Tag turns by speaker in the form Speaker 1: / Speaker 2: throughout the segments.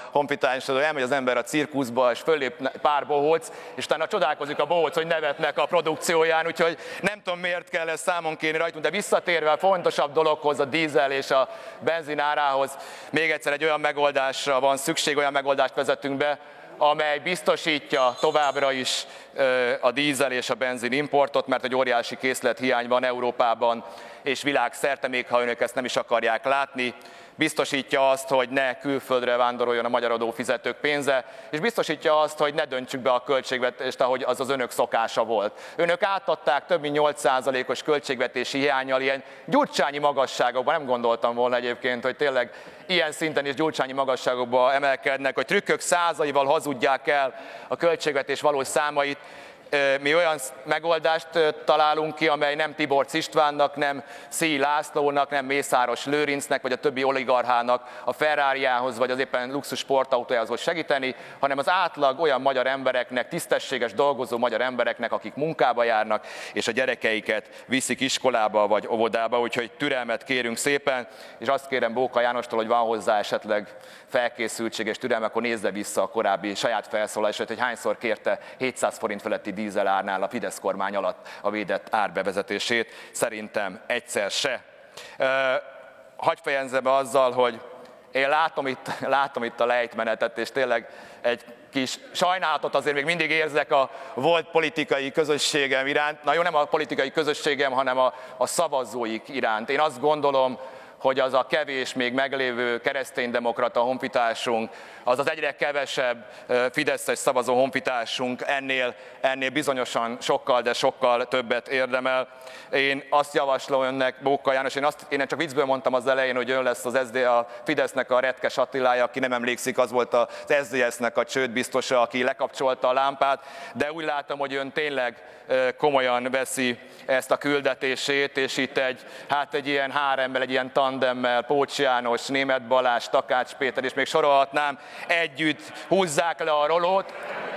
Speaker 1: honfitársról, elmegy az ember a cirkuszba, és föllép pár bohóc, és utána csodálkozik a bohóc, hogy nevetnek a produkcióján, úgyhogy nem tudom, miért kell ezt számon kérni rajtunk, de visszatérve a fontosabb dologhoz, a dízel és a benzin árához, még egyszer egy olyan megoldásra van szükség, olyan megoldást vezetünk be, amely biztosítja továbbra is a dízel és a benzin importot, mert egy óriási készlethiány van Európában és világszerte, még ha önök ezt nem is akarják látni. Biztosítja azt, hogy ne külföldre vándoroljon a magyar adófizetők pénze, és biztosítja azt, hogy ne döntsük be a költségvetést, ahogy az önök szokása volt. Önök átadták több mint 8%-os költségvetési hiánnyal ilyen gyurcsányi magasságokban, nem gondoltam volna egyébként, hogy tényleg ilyen szinten is gyurcsányi magasságokba emelkednek, hogy trükök százaival hazudják el a költségvetés valós számait. Mi olyan megoldást találunk ki, amely nem Tiborcs Istvánnak, nem Szíj Lászlónak, nem Mészáros Lőrincnek, vagy a többi oligarchának a Ferrariához, vagy az éppen luxus sportautójához hoz segíteni, hanem az átlag olyan magyar embereknek, tisztességes dolgozó magyar embereknek, akik munkába járnak, és a gyerekeiket viszik iskolába vagy óvodába, úgyhogy türelmet kérünk szépen, és azt kérem Bóka Jánostól, hogy van hozzá esetleg felkészültség és türelme, akkor nézze vissza a korábbi saját felszólalását, hogy hányszor kérte 700 forint feletti dízelárnál a Fidesz kormány alatt a védett ár bevezetését. Szerintem egyszer se. Hadd fejezzem be azzal, hogy én látom itt a lejtmenetet, és tényleg egy kis sajnálatot azért még mindig érzek a volt politikai közösségem iránt. Na jó, nem a politikai közösségem, hanem a szavazóik iránt. Én azt gondolom, hogy az a kevés még meglévő kereszténydemokrata honfitársunk, az az egyre kevesebb fideszes szavazó honfitársunk ennél bizonyosan sokkal, de sokkal többet érdemel. Én azt javaslom önnek, Bóka János, én csak viccből mondtam az elején, hogy ön lesz a Fidesznek a Retkes Attilája, aki nem emlékszik, az volt az SZDSZ-nek a csődbiztosa, aki lekapcsolta a lámpát, de úgy látom, hogy ön tényleg komolyan veszi ezt a küldetését, és itt egy ilyen háremmel, egy ilyen tandemmel, Pócs János, Németh Balázs, Takács Péter, és még sorolhatnám, együtt húzzák le a rolót,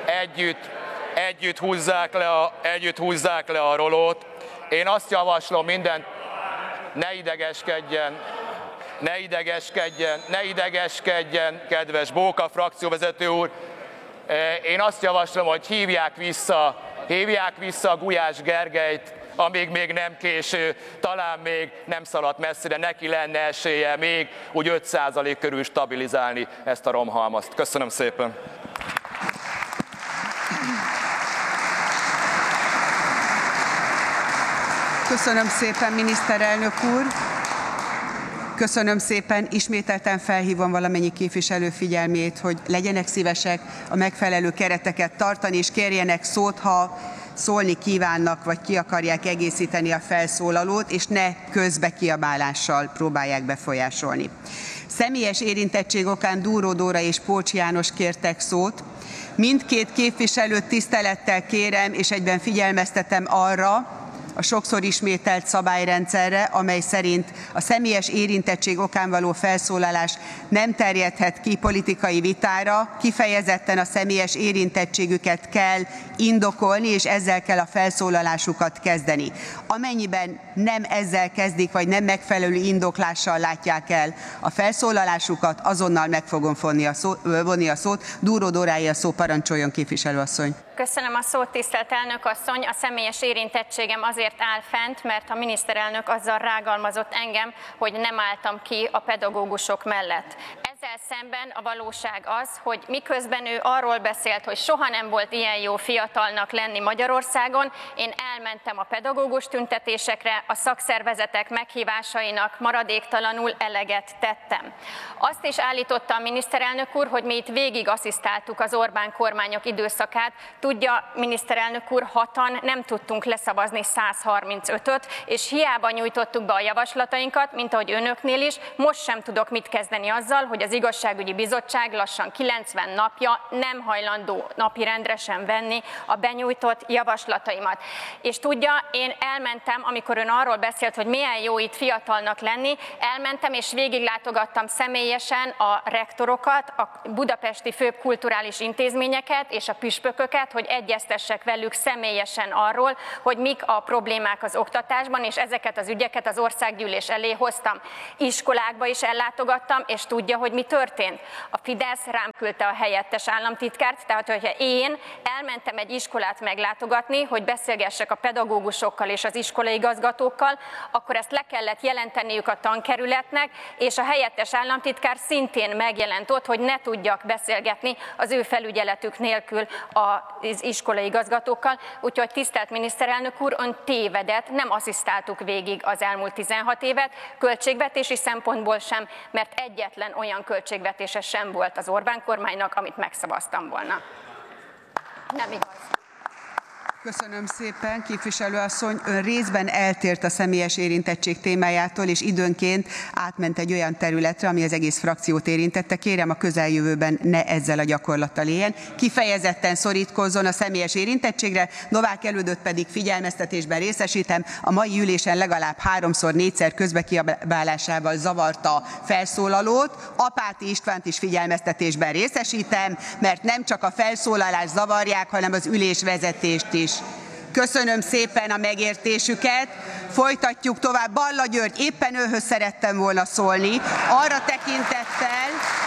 Speaker 1: együtt húzzák le a rolót. Én azt javaslom, ne idegeskedjen, kedves Bóka frakcióvezető úr. Én azt javaslom, hogy hívják vissza Gulyás Gergelyt, amíg még nem késő, talán még nem szaladt messzire, neki lenne esélye még úgy 5% körül stabilizálni ezt a romhalmazt. Köszönöm szépen!
Speaker 2: Köszönöm szépen, miniszterelnök úr! Köszönöm szépen, ismételten felhívom valamennyi képviselő figyelmét, hogy legyenek szívesek a megfelelő kereteket tartani, és kérjenek szót, ha szólni kívánnak, vagy ki akarják egészíteni a felszólalót, és ne közbekiabálással próbálják befolyásolni. Személyes érintettség okán Dúró Dóra és Pócs János kértek szót. Mindkét képviselőt tisztelettel kérem, és egyben figyelmeztetem arra, a sokszor ismételt szabályrendszerre, amely szerint a személyes érintettség okán való felszólalás nem terjedhet ki politikai vitára, kifejezetten a személyes érintettségüket kell indokolni, és ezzel kell a felszólalásukat kezdeni. Amennyiben nem ezzel kezdik, vagy nem megfelelő indoklással látják el a felszólalásukat, azonnal meg fogom vonni a szót. Dúró Dóráé a szó, parancsoljon, képviselőasszony.
Speaker 3: Köszönöm a szót, tisztelt elnök asszony. A személyes érintettségem azért áll fent, mert a miniszterelnök azzal rágalmazott engem, hogy nem álltam ki a pedagógusok mellett. Ezzel szemben a valóság az, hogy miközben ő arról beszélt, hogy soha nem volt ilyen jó fiatalnak lenni Magyarországon, én elmentem a pedagógus tüntetésekre, a szakszervezetek meghívásainak maradéktalanul eleget tettem. Azt is állította a miniszterelnök úr, hogy mi itt végig asszisztáltuk az Orbán kormányok időszakát. Tudja, miniszterelnök úr, 6-an nem tudtunk leszavazni 135-öt, és hiába nyújtottuk be a javaslatainkat, mint ahogy önöknél is, most sem tudok mit kezdeni azzal, hogy az Igazságügyi Bizottság lassan 90 napja nem hajlandó napirendre sem venni a benyújtott javaslataimat. És tudja, én elmentem, amikor ön arról beszélt, hogy milyen jó itt fiatalnak lenni, elmentem és végiglátogattam személyesen a rektorokat, a budapesti főbb kulturális intézményeket és a püspököket, hogy egyeztessek velük személyesen arról, hogy mik a problémák az oktatásban, és ezeket az ügyeket az országgyűlés elé hoztam. Iskolákba is ellátogattam, és tudja, hogy mit mi történt? A Fidesz rám küldte a helyettes államtitkárt, tehát hogyha én elmentem egy iskolát meglátogatni, hogy beszélgessek a pedagógusokkal és az iskolaigazgatókkal, akkor ezt le kellett jelenteniük a tankerületnek, és a helyettes államtitkár szintén megjelent ott, hogy ne tudjak beszélgetni az ő felügyeletük nélkül az iskolaigazgatókkal. Úgyhogy tisztelt miniszterelnök úr, ön tévedett, nem asszisztáltuk végig az elmúlt 16 évet, költségvetési szempontból sem, mert egyetlen olyan költségvetése sem volt az Orbán kormánynak, amit megszavaztam volna. Nem igaz.
Speaker 2: Köszönöm szépen, képviselőasszony. Ön részben eltért a személyes érintettség témájától, és időnként átment egy olyan területre, ami az egész frakciót érintette. Kérem, a közeljövőben ne ezzel a gyakorlattal éljen. Kifejezetten szorítkozzon a személyes érintettségre, Novák Elődöt pedig figyelmeztetésben részesítem. A mai ülésen legalább 3-4-szer közbekiabálásával zavarta a felszólalót. Apáti Istvánt is figyelmeztetésben részesítem, mert nem csak a felszólalást zavarják, hanem az ülésvezetést is. Köszönöm szépen a megértésüket. Folytatjuk tovább. Balla György, éppen őhöz szerettem volna szólni, arra tekintettel,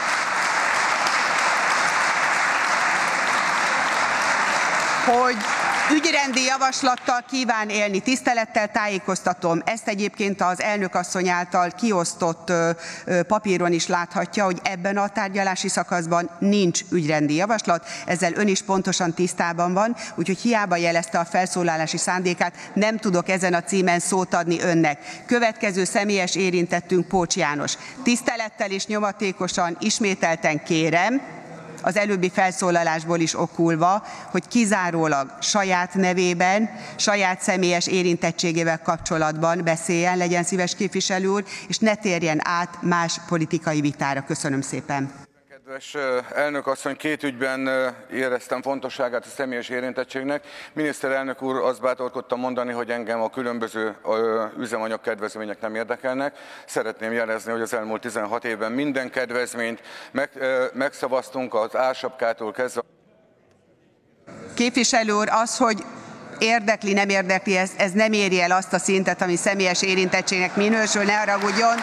Speaker 2: hogy ügyrendi javaslattal kíván élni. Tisztelettel tájékoztatom, ezt egyébként az elnökasszony által kiosztott papíron is láthatja, hogy ebben a tárgyalási szakaszban nincs ügyrendi javaslat, ezzel ön is pontosan tisztában van, úgyhogy hiába jelezte a felszólalási szándékát, nem tudok ezen a címen szót adni önnek. Következő személyes érintettünk Pócs János. Tisztelettel és nyomatékosan ismételten kérem, az előbbi felszólalásból is okulva, hogy kizárólag saját nevében, saját személyes érintettségével kapcsolatban beszéljen, legyen szíves képviselő úr, és ne térjen át más politikai vitára. Köszönöm szépen.
Speaker 4: Kedves elnök asszony, két ügyben éreztem fontosságát a személyes érintettségnek. Miniszterelnök úr, azt bátorkodtam mondani, hogy engem a különböző üzemanyag kedvezmények nem érdekelnek. Szeretném jelezni, hogy az elmúlt 16 évben minden kedvezményt megszavaztunk, az ársapkától kezdve.
Speaker 2: Képviselő úr, az, hogy érdekli, nem érdekli, ez nem éri el azt a szintet, ami személyes érintettségnek minősül, ne haragudjon.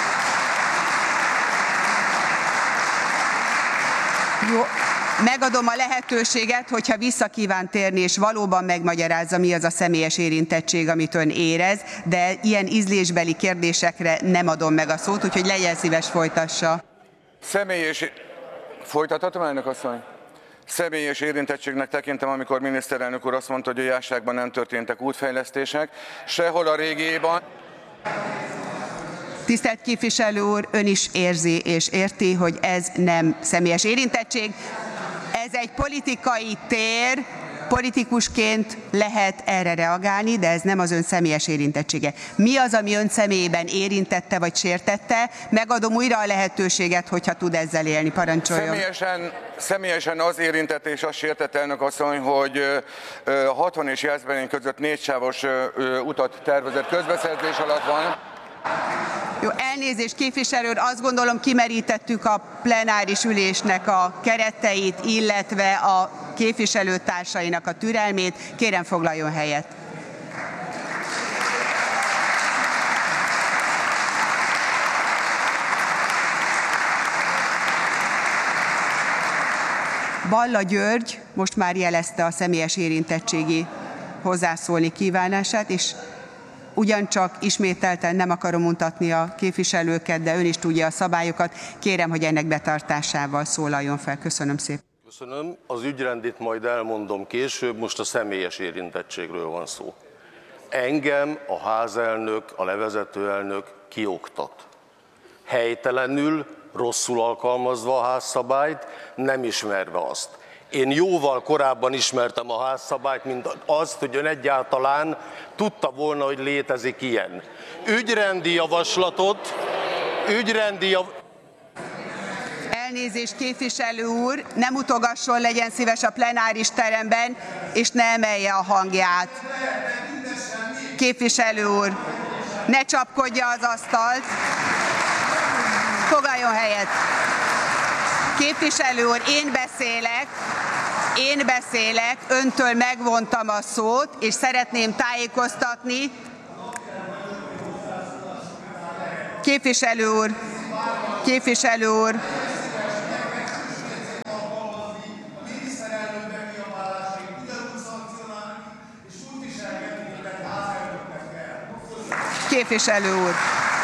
Speaker 2: Jó, megadom a lehetőséget, hogyha vissza kíván térni, és valóban megmagyarázza, mi az a személyes érintettség, amit ön érez, de ilyen ízlésbeli kérdésekre nem adom meg a szót, úgyhogy legyen szíves, folytassa.
Speaker 4: Folytathatom, elnök asszony? Személyes érintettségnek tekintem, amikor miniszterelnök úr azt mondta, hogy a Jászságban nem történtek útfejlesztések, sehol a régiében.
Speaker 2: Tisztelt képviselő úr, ön is érzi és érti, hogy ez nem személyes érintettség. Ez egy politikai tér, politikusként lehet erre reagálni, de ez nem az ön személyes érintettsége. Mi az, ami ön személyében érintette vagy sértette? Megadom újra a lehetőséget, hogyha tud ezzel élni. Parancsoljon.
Speaker 4: Személyesen az érintett és az sértett, elnök asszony, hogy 60 és Jászberény között 4 sávos utat tervezett közbeszerzés alatt van.
Speaker 2: Jó, elnézést, képviselő úr, azt gondolom, kimerítettük a plenáris ülésnek a kereteit, illetve a képviselőtársainak a türelmét. Kérem, foglaljon helyet. Balla György most már jelezte a személyes érintettségi hozzászólni kívánását, és ugyancsak ismételten nem akarom mutatni a képviselőket, de ön is tudja a szabályokat. Kérem, hogy ennek betartásával szólaljon fel. Köszönöm szépen.
Speaker 5: Köszönöm. Az ügyrendit majd elmondom később, most a személyes érintettségről van szó. Engem a házelnök, a levezető elnök kioktat. Helytelenül, rosszul alkalmazva a házszabályt, nem ismerve azt. Én jóval korábban ismertem a házszabályt, mint azt, hogy ön egyáltalán tudta volna, hogy létezik ilyen. Ügyrendi javaslatot,
Speaker 2: Elnézést, képviselő úr, nem utogasson, legyen szíves a plenáris teremben, és ne emelje a hangját. Képviselő úr, ne csapkodja az asztalt. Foglaljon helyet. Képviselő úr, én beszélek, öntől megvontam a szót, és szeretném tájékoztatni. Képviselő úr, képviselő úr!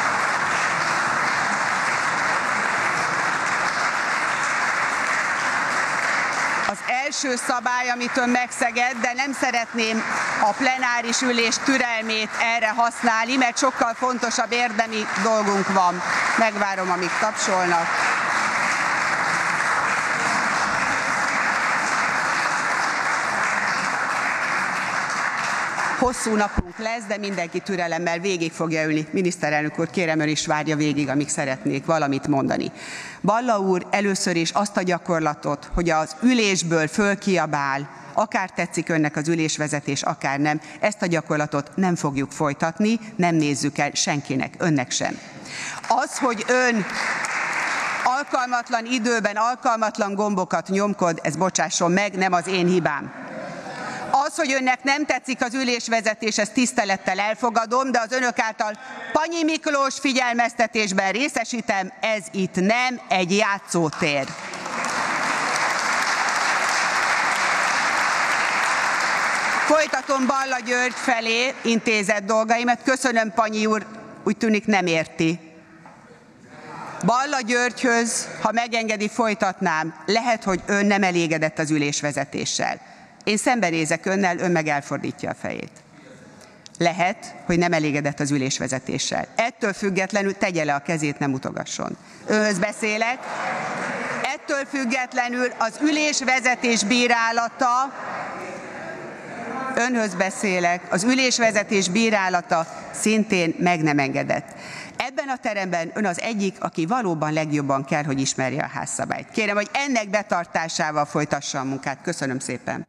Speaker 2: Az első szabály, amit ön megszegett, de nem szeretném a plenáris ülés türelmét erre használni, mert sokkal fontosabb érdemi dolgunk van. Megvárom, amíg tapsolnak. Hosszú napunk lesz, de mindenki türelemmel végig fogja ülni. Miniszterelnök úr, kérem, ön is várja végig, amíg szeretnék valamit mondani. Balla úr először is azt a gyakorlatot, hogy az ülésből fölkiabál, akár tetszik önnek az ülésvezetés, akár nem, ezt a gyakorlatot nem fogjuk folytatni, nem nézzük el senkinek, önnek sem. Az, hogy ön alkalmatlan időben alkalmatlan gombokat nyomkod, ez bocsásson meg, nem az én hibám. Az, hogy önnek nem tetszik az ülésvezetés, ezt tisztelettel elfogadom, de az önök által Panyi Miklós figyelmeztetésben részesítem, ez itt nem egy játszótér. Folytatom Balla György felé intézett dolgaimat. Köszönöm, Panyi úr, úgy tűnik nem érti. Balla Györgyhöz, ha megengedi, folytatnám. Lehet, hogy ön nem elégedett az ülésvezetéssel. Én szembenézek önnel, ön meg elfordítja a fejét. Lehet, hogy nem elégedett az ülésvezetéssel. Ettől függetlenül tegye le a kezét, nem mutogasson. Önhöz beszélek. Ettől függetlenül az ülésvezetés bírálata, önhöz beszélek, az ülésvezetés bírálata szintén meg nem engedett. Ebben a teremben ön az egyik, aki valóban legjobban kell, hogy ismerje a házszabályt. Kérem, hogy ennek betartásával folytassa a munkát. Köszönöm szépen.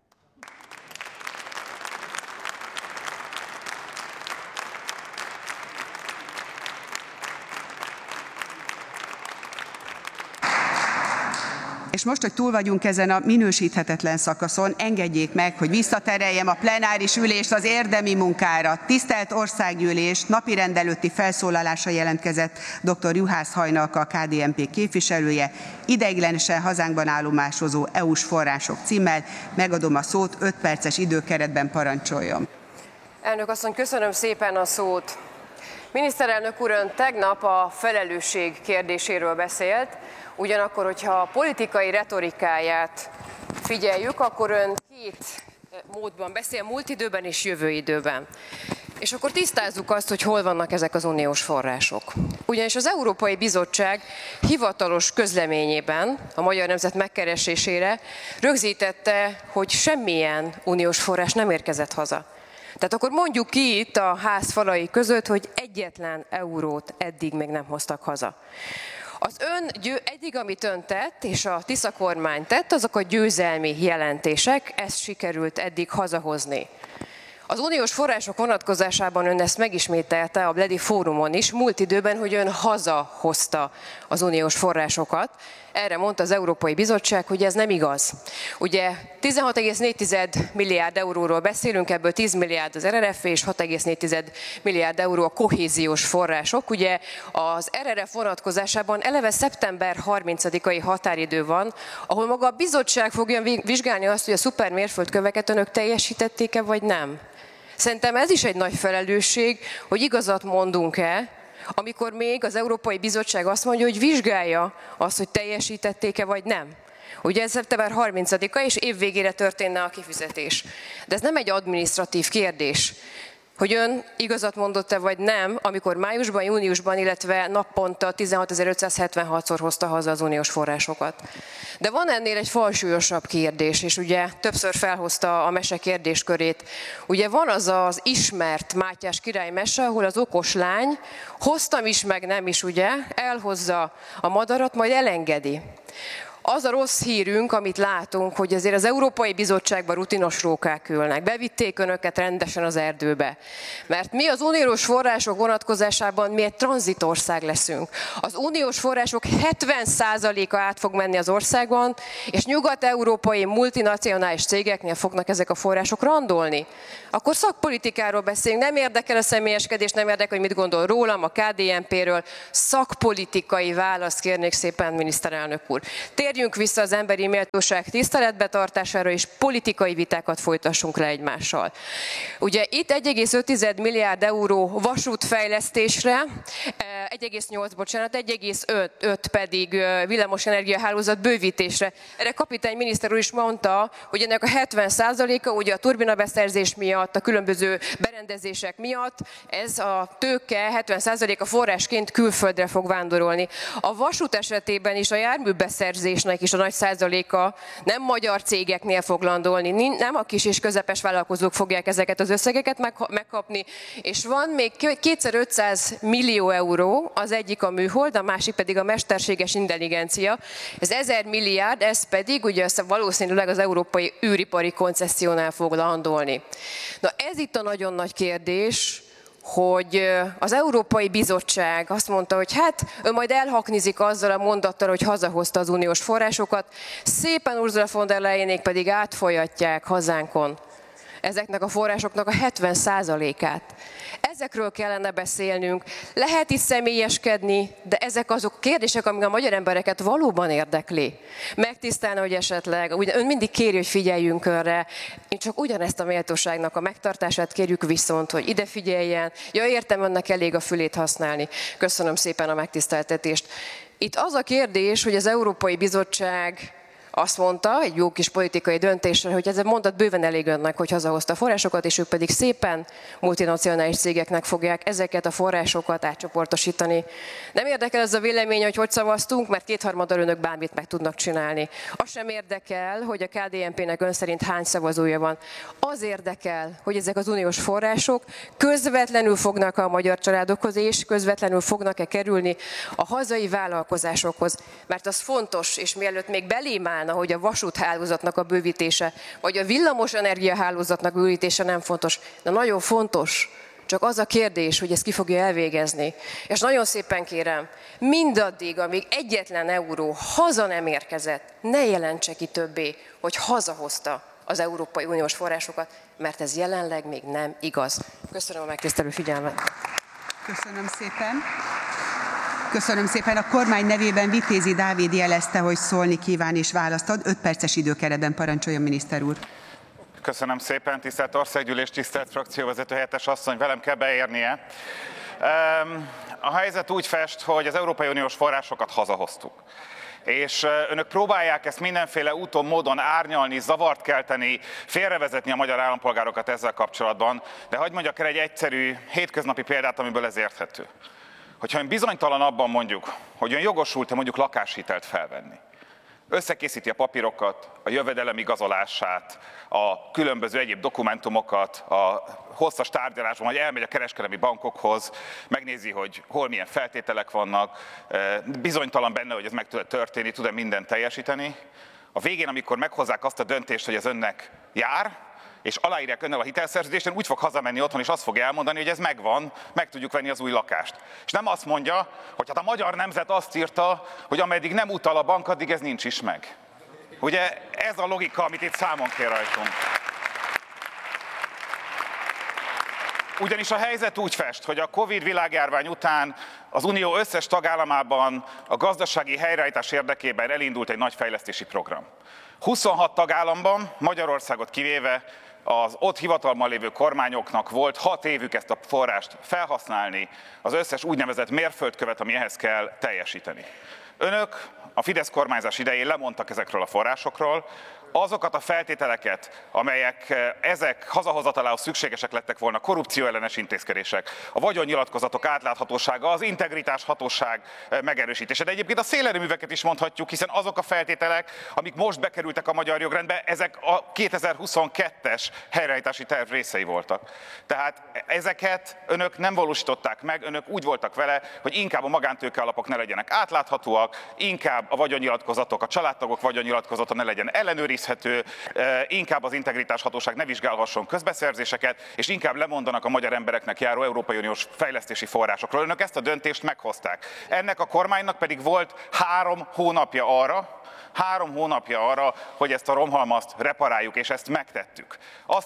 Speaker 2: És most, hogy túl vagyunk ezen a minősíthetetlen szakaszon, engedjék meg, hogy visszatereljem a plenáris ülést az érdemi munkára. Tisztelt Országgyűlés, napirend előtti felszólalásra jelentkezett dr. Juhász Hajnalka, a KDNP képviselője, ideiglenesen hazánkban állomásozó EU-s források címmel. Megadom a szót, 5 perces időkeretben parancsoljon.
Speaker 6: Elnök asszony, köszönöm szépen a szót. Miniszterelnök úr, ön tegnap a felelősség kérdéséről beszélt, ugyanakkor, hogyha a politikai retorikáját figyeljük, akkor ön 2 módban beszél, múlt időben és jövő időben. És akkor tisztázzuk azt, hogy hol vannak ezek az uniós források. Ugyanis az Európai Bizottság hivatalos közleményében a magyar nemzet megkeresésére rögzítette, hogy semmilyen uniós forrás nem érkezett haza. Tehát akkor mondjuk ki itt a ház falai között, hogy egyetlen eurót eddig még nem hoztak haza. Az eddig, amit ön tett, és a Tisza kormány tett, azok a győzelmi jelentések, ezt sikerült eddig hazahozni. Az uniós források vonatkozásában ön ezt megismételte a Bledi Fórumon is, múlt időben, hogy ön hazahozta az uniós forrásokat. Erre mondta az Európai Bizottság, hogy ez nem igaz. Ugye 16,4 milliárd euróról beszélünk, ebből 10 milliárd az RRF és 6,4 milliárd euró a kohéziós források. Ugye az RRF vonatkozásában eleve szeptember 30-ai határidő van, ahol maga a bizottság fogja vizsgálni azt, hogy a szupermérföldköveket önök teljesítették-e vagy nem. Szerintem ez is egy nagy felelősség, hogy igazat mondunk-e, amikor még az Európai Bizottság azt mondja, hogy vizsgálja azt, hogy teljesítették-e vagy nem. Ugye ez szeptember 30-a, és évvégére történne a kifizetés. De ez nem egy adminisztratív kérdés, hogy ön igazat mondott-e vagy nem, amikor májusban, júniusban, illetve naponta 16.576-szor hozta haza az uniós forrásokat. De van ennél egy falsúlyosabb kérdés, és ugye többször felhozta a mese kérdéskörét. Ugye van az az ismert Mátyás király mese, ahol az okos lány, hoztam is, meg nem is, ugye, elhozza a madarat, majd elengedi. Az a rossz hírünk, amit látunk, hogy azért az Európai Bizottságban rutinos rókák ülnek. Bevitték önöket rendesen az erdőbe. Mert mi az uniós források vonatkozásában mi egy tranzitország leszünk. Az uniós források 70%-a át fog menni az országon, és nyugat-európai multinacionális cégeknél fognak ezek a források randolni. Akkor szakpolitikáról beszélünk, nem érdekel a személyeskedés, nem érdekel, hogy mit gondol rólam, a KDNP-ről. Szakpolitikai választ kérnék szépen, miniszterelnök úr. Térjünk térjünk vissza az emberi méltóság tiszteletbetartására, és politikai vitákat folytassunk le egymással. Ugye itt 1,5 milliárd euró vasútfejlesztésre, 1,5 pedig villamosenergiahálózat bővítésre. Erre kapitány miniszter úr is mondta, hogy ennek a 70%-a ugye a turbinabeszerzés miatt, a különböző berendezések miatt, ez a tőke 70%-a forrásként külföldre fog vándorolni. A vasút esetében is a járműbeszerzésnek is a nagy százaléka nem magyar cégeknél fog landolni, nem a kis és közepes vállalkozók fogják ezeket az összegeket megkapni, és van még 2500 millió euró, az egyik a műhold, a másik pedig a mesterséges intelligencia. Ez 1000 milliárd, ez pedig ugye valószínűleg az európai űripari koncessziónál fog landolni. Na ez itt a nagyon nagy kérdés, hogy az Európai Bizottság azt mondta, hogy hát ő majd elhaknizik azzal a mondattal, hogy hazahozta az uniós forrásokat, szépen Ursula von der Leyenék pedig átfolyatják hazánkon ezeknek a forrásoknak a 70%-át. Ezekről kellene beszélnünk. Lehet itt személyeskedni, de ezek azok kérdések, amik a magyar embereket valóban érdekli. Megtisztelne, hogy esetleg, ugye ön mindig kéri, hogy figyeljünk önre. Én csak ugyanezt a méltóságnak a megtartását kérjük viszont, hogy ide figyeljen. Ja, értem, önnek elég a fülét használni. Köszönöm szépen a megtiszteltetést. Itt az a kérdés, hogy az Európai Bizottság azt mondta, egy jó kis politikai döntésre, hogy ez a mondat bőven elég önnek, hogy hazahozta a forrásokat, és ők pedig szépen multinacionális cégeknek fogják ezeket a forrásokat átcsoportosítani. Nem érdekel ez a vélemény, hogy hogy szavaztunk, mert kétharmaddal önök bármit meg tudnak csinálni. Az sem érdekel, hogy a KDNP-nek ön szerint hány szavazója van. Az érdekel, hogy ezek az uniós források közvetlenül fognak a magyar családokhoz, és közvetlenül fognak-e kerülni a hazai vállalkozásokhoz. Mert az fontos, és mielőtt még belém állna, hogy a vasúthálózatnak a bővítése, vagy a villamos energiahálózatnak bővítése nem fontos, de nagyon fontos. Csak az a kérdés, hogy ezt ki fogja elvégezni. És nagyon szépen kérem, mindaddig, amíg egyetlen euró haza nem érkezett, ne jelentse ki többé, hogy hazahozta az Európai Uniós forrásokat, mert ez jelenleg még nem igaz. Köszönöm a megtisztelő figyelmet.
Speaker 2: Köszönöm szépen. Köszönöm szépen. A kormány nevében Vitézi Dávid jelezte, hogy szólni kíván és választ ad. 5 perces időkeretben parancsoljon, miniszter úr.
Speaker 7: Köszönöm szépen, tisztelt Országgyűlés, tisztelt frakcióvezető helyettes asszony, velem kell beérnie. A helyzet úgy fest, hogy az Európai Uniós forrásokat hazahoztuk. És önök próbálják ezt mindenféle úton, módon árnyalni, zavart kelteni, félrevezetni a magyar állampolgárokat ezzel kapcsolatban, de hadd mondjak el egy egyszerű, hétköznapi példát, amiből ez érthető. Hogyha ön bizonytalan abban mondjuk, hogy ön jogosult-e mondjuk lakáshitelt felvenni, összekészíti a papírokat, a jövedelem igazolását, a különböző egyéb dokumentumokat, a hosszas tárgyalásban, vagy elmegy a kereskedelmi bankokhoz, megnézi, hogy hol milyen feltételek vannak, bizonytalan benne, hogy ez meg tud történni, tud-e mindent teljesíteni. A végén, amikor meghozzák azt a döntést, hogy ez önnek jár, és aláírják önnel a hitelszerződést, úgy fog hazamenni otthon, és azt fogja elmondani, hogy ez megvan, meg tudjuk venni az új lakást. És nem azt mondja, hogy hát a magyar nemzet azt írta, hogy ameddig nem utal a bank, addig ez nincs is meg. Ugye ez a logika, amit itt számon kér rajtunk. Ugyanis a helyzet úgy fest, hogy a Covid világjárvány után az Unió összes tagállamában a gazdasági helyreállítás érdekében elindult egy nagy fejlesztési program. 26 tagállamban, Magyarországot kivéve, az ott hivatalban lévő kormányoknak volt 6 évük ezt a forrást felhasználni, az összes úgynevezett mérföldkövet, ami ehhez kell teljesíteni. Önök a Fidesz kormányzás idején lemondtak ezekről a forrásokról, azokat a feltételeket, amelyek ezek hazahozatalához szükségesek lettek volna, korrupcióellenes intézkedések, a vagyonnyilatkozatok átláthatósága, az integritás hatóság megerősítése. De egyébként a szélerőműveket is mondhatjuk, hiszen azok a feltételek, amik most bekerültek a magyar jogrendbe, ezek a 2022-es helyreállítási terv részei voltak. Tehát ezeket önök nem valósították meg, önök úgy voltak vele, hogy inkább a magántőkealapok ne legyenek átláthatóak, inkább a vagyonnyilatkozatok, a családtagok vagyonnyilatkozata ne legyen ellenőrizhető, inkább az integritás hatóság ne vizsgálhasson közbeszerzéseket, és inkább lemondanak a magyar embereknek járó Európai Uniós fejlesztési forrásokról. Önök ezt a döntést meghozták. Ennek a kormánynak pedig volt 3 hónapja arra, hogy ezt a romhalmazt reparáljuk, és ezt megtettük. Az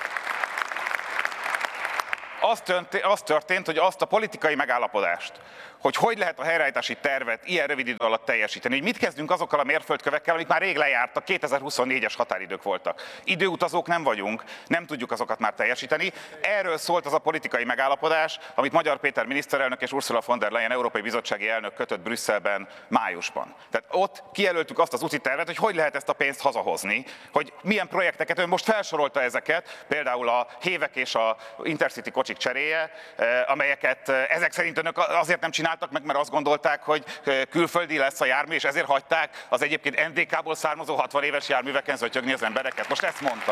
Speaker 7: történt, hogy azt a politikai megállapodást, hogy lehet a helyreállítási tervet ilyen rövid idő alatt teljesíteni. Hogy mit kezdünk azokkal a mérföldkövekkel, amik már rég lejártak, 2024-es határidők voltak. Időutazók nem vagyunk, nem tudjuk azokat már teljesíteni. Erről szólt az a politikai megállapodás, amit Magyar Péter miniszterelnök és Ursula von der Leyen Európai Bizottsági elnök kötött Brüsszelben májusban. Tehát ott kijelöltük azt az úti tervet, hogy lehet ezt a pénzt hazahozni, hogy milyen projekteket, ön most felsorolta ezeket, például a hévek és a Intercity kocsik cseréje, amelyeket ezek szerint önök azért nem csináltak meg, mert azt gondolták, hogy külföldi lesz a jármű, és ezért hagyták az egyébként NDK-ból származó 60 éves járműveken zötyögni az embereket. Most ezt mondta.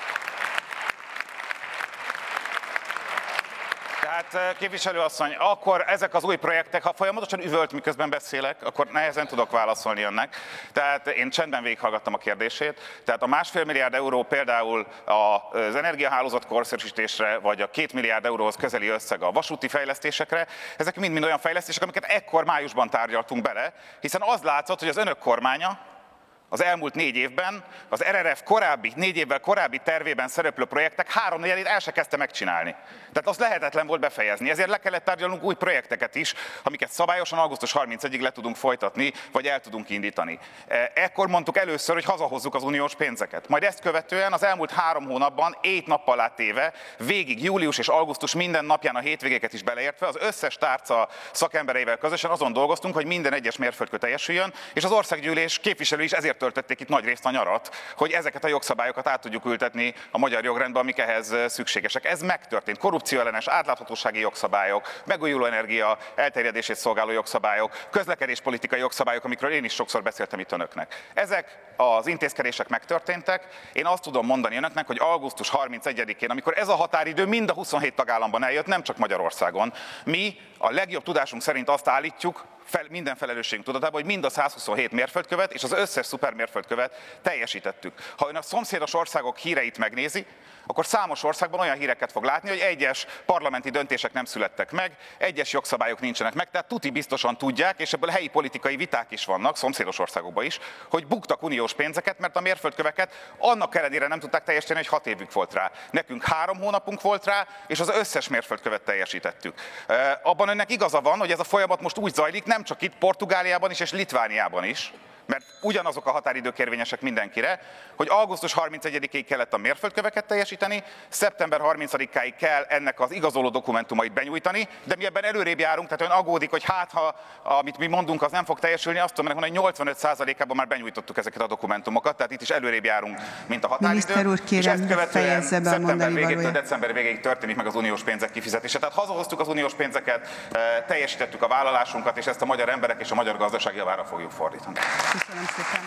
Speaker 7: Tehát képviselőasszony, akkor ezek az új projektek, ha folyamatosan üvölt, miközben beszélek, akkor nehezen tudok válaszolni önnek. Tehát én csendben végighallgattam a kérdését. Tehát a 1,5 milliárd euró például az energiahálózat korszerűsítésre, vagy a 2 milliárd euróhoz közeli összeg a vasúti fejlesztésekre, ezek mind-mind olyan fejlesztések, amiket ekkor májusban tárgyaltunk bele, hiszen az látszott, hogy az önök kormánya az elmúlt 4 évben az RRF 4 évvel korábbi tervében szereplő projektek 3/4-ét el se kezdte megcsinálni. Tehát azt lehetetlen volt befejezni. Ezért le kellett tárgyalnunk új projekteket is, amiket szabályosan augusztus 31-ig le tudunk folytatni, vagy el tudunk indítani. Ekkor mondtuk először, hogy hazahozzuk az uniós pénzeket. Majd ezt követően az elmúlt 3 hónapban, 7 nappal átéve, végig július és augusztus minden napján, a hétvégéket is beleértve, az összes tárca szakembereivel közösen azon dolgoztunk, hogy minden egyes mérföldkő teljesüljön, és az országgyűlés képviselői is ezért töltötték itt nagyrészt a nyarat, hogy ezeket a jogszabályokat át tudjuk ültetni a magyar jogrendbe, amik ehhez szükségesek. Ez megtörtént. Korrupcióellenes, átláthatósági jogszabályok, megújuló energia elterjedését szolgáló jogszabályok, közlekedéspolitikai jogszabályok, amikről én is sokszor beszéltem itt önöknek. Ezek az intézkedések megtörténtek. Én azt tudom mondani önöknek, hogy augusztus 31-én, amikor ez a határidő mind a 27 tagállamban eljött, nem csak Magyarországon, mi a legjobb tudásunk szerint azt állítjuk, minden felelősségünk tudatában, hogy mind a 127 mérföldkövet és az összes szupermérföldkövet teljesítettük. Ha ön a szomszédos országok híreit megnézi, akkor számos országban olyan híreket fog látni, hogy egyes parlamenti döntések nem születtek meg, egyes jogszabályok nincsenek meg, tehát tuti biztosan tudják, és ebből helyi politikai viták is vannak, szomszédos országokban is, hogy buktak uniós pénzeket, mert a mérföldköveket annak ellenére nem tudták teljesíteni, hogy 6 évük volt rá. Nekünk 3 hónapunk volt rá, és az összes mérföldkövet teljesítettük. Abban önnek igaza van, hogy ez a folyamat most úgy zajlik, nem csak itt Portugáliában is és Litvániában is, mert ugyanazok a határidők érvényesek mindenkire, hogy augusztus 31-ig kellett a mérföldköveket teljesíteni, szeptember 30-áig kell ennek az igazoló dokumentumait benyújtani, de mi ebben előrébb járunk, tehát ön aggódik, hogy ha amit mi mondunk, az nem fog teljesülni, azt tudom mondani, hogy 85%-ában már benyújtottuk ezeket a dokumentumokat, tehát itt is előrébb járunk, mint a határidő.
Speaker 2: Miniszter úr, kérem,
Speaker 7: és ezt követően
Speaker 2: fejezze be a
Speaker 7: szeptember végétől
Speaker 2: valóját.
Speaker 7: december végéig történik meg az uniós pénzek kifizetése. Tehát hazahoztuk az uniós pénzeket, teljesítettük a vállalásunkat, és ezt a magyar emberek és a magyar gazdaság javára fogjuk fordítani.
Speaker 2: Köszönöm szépen.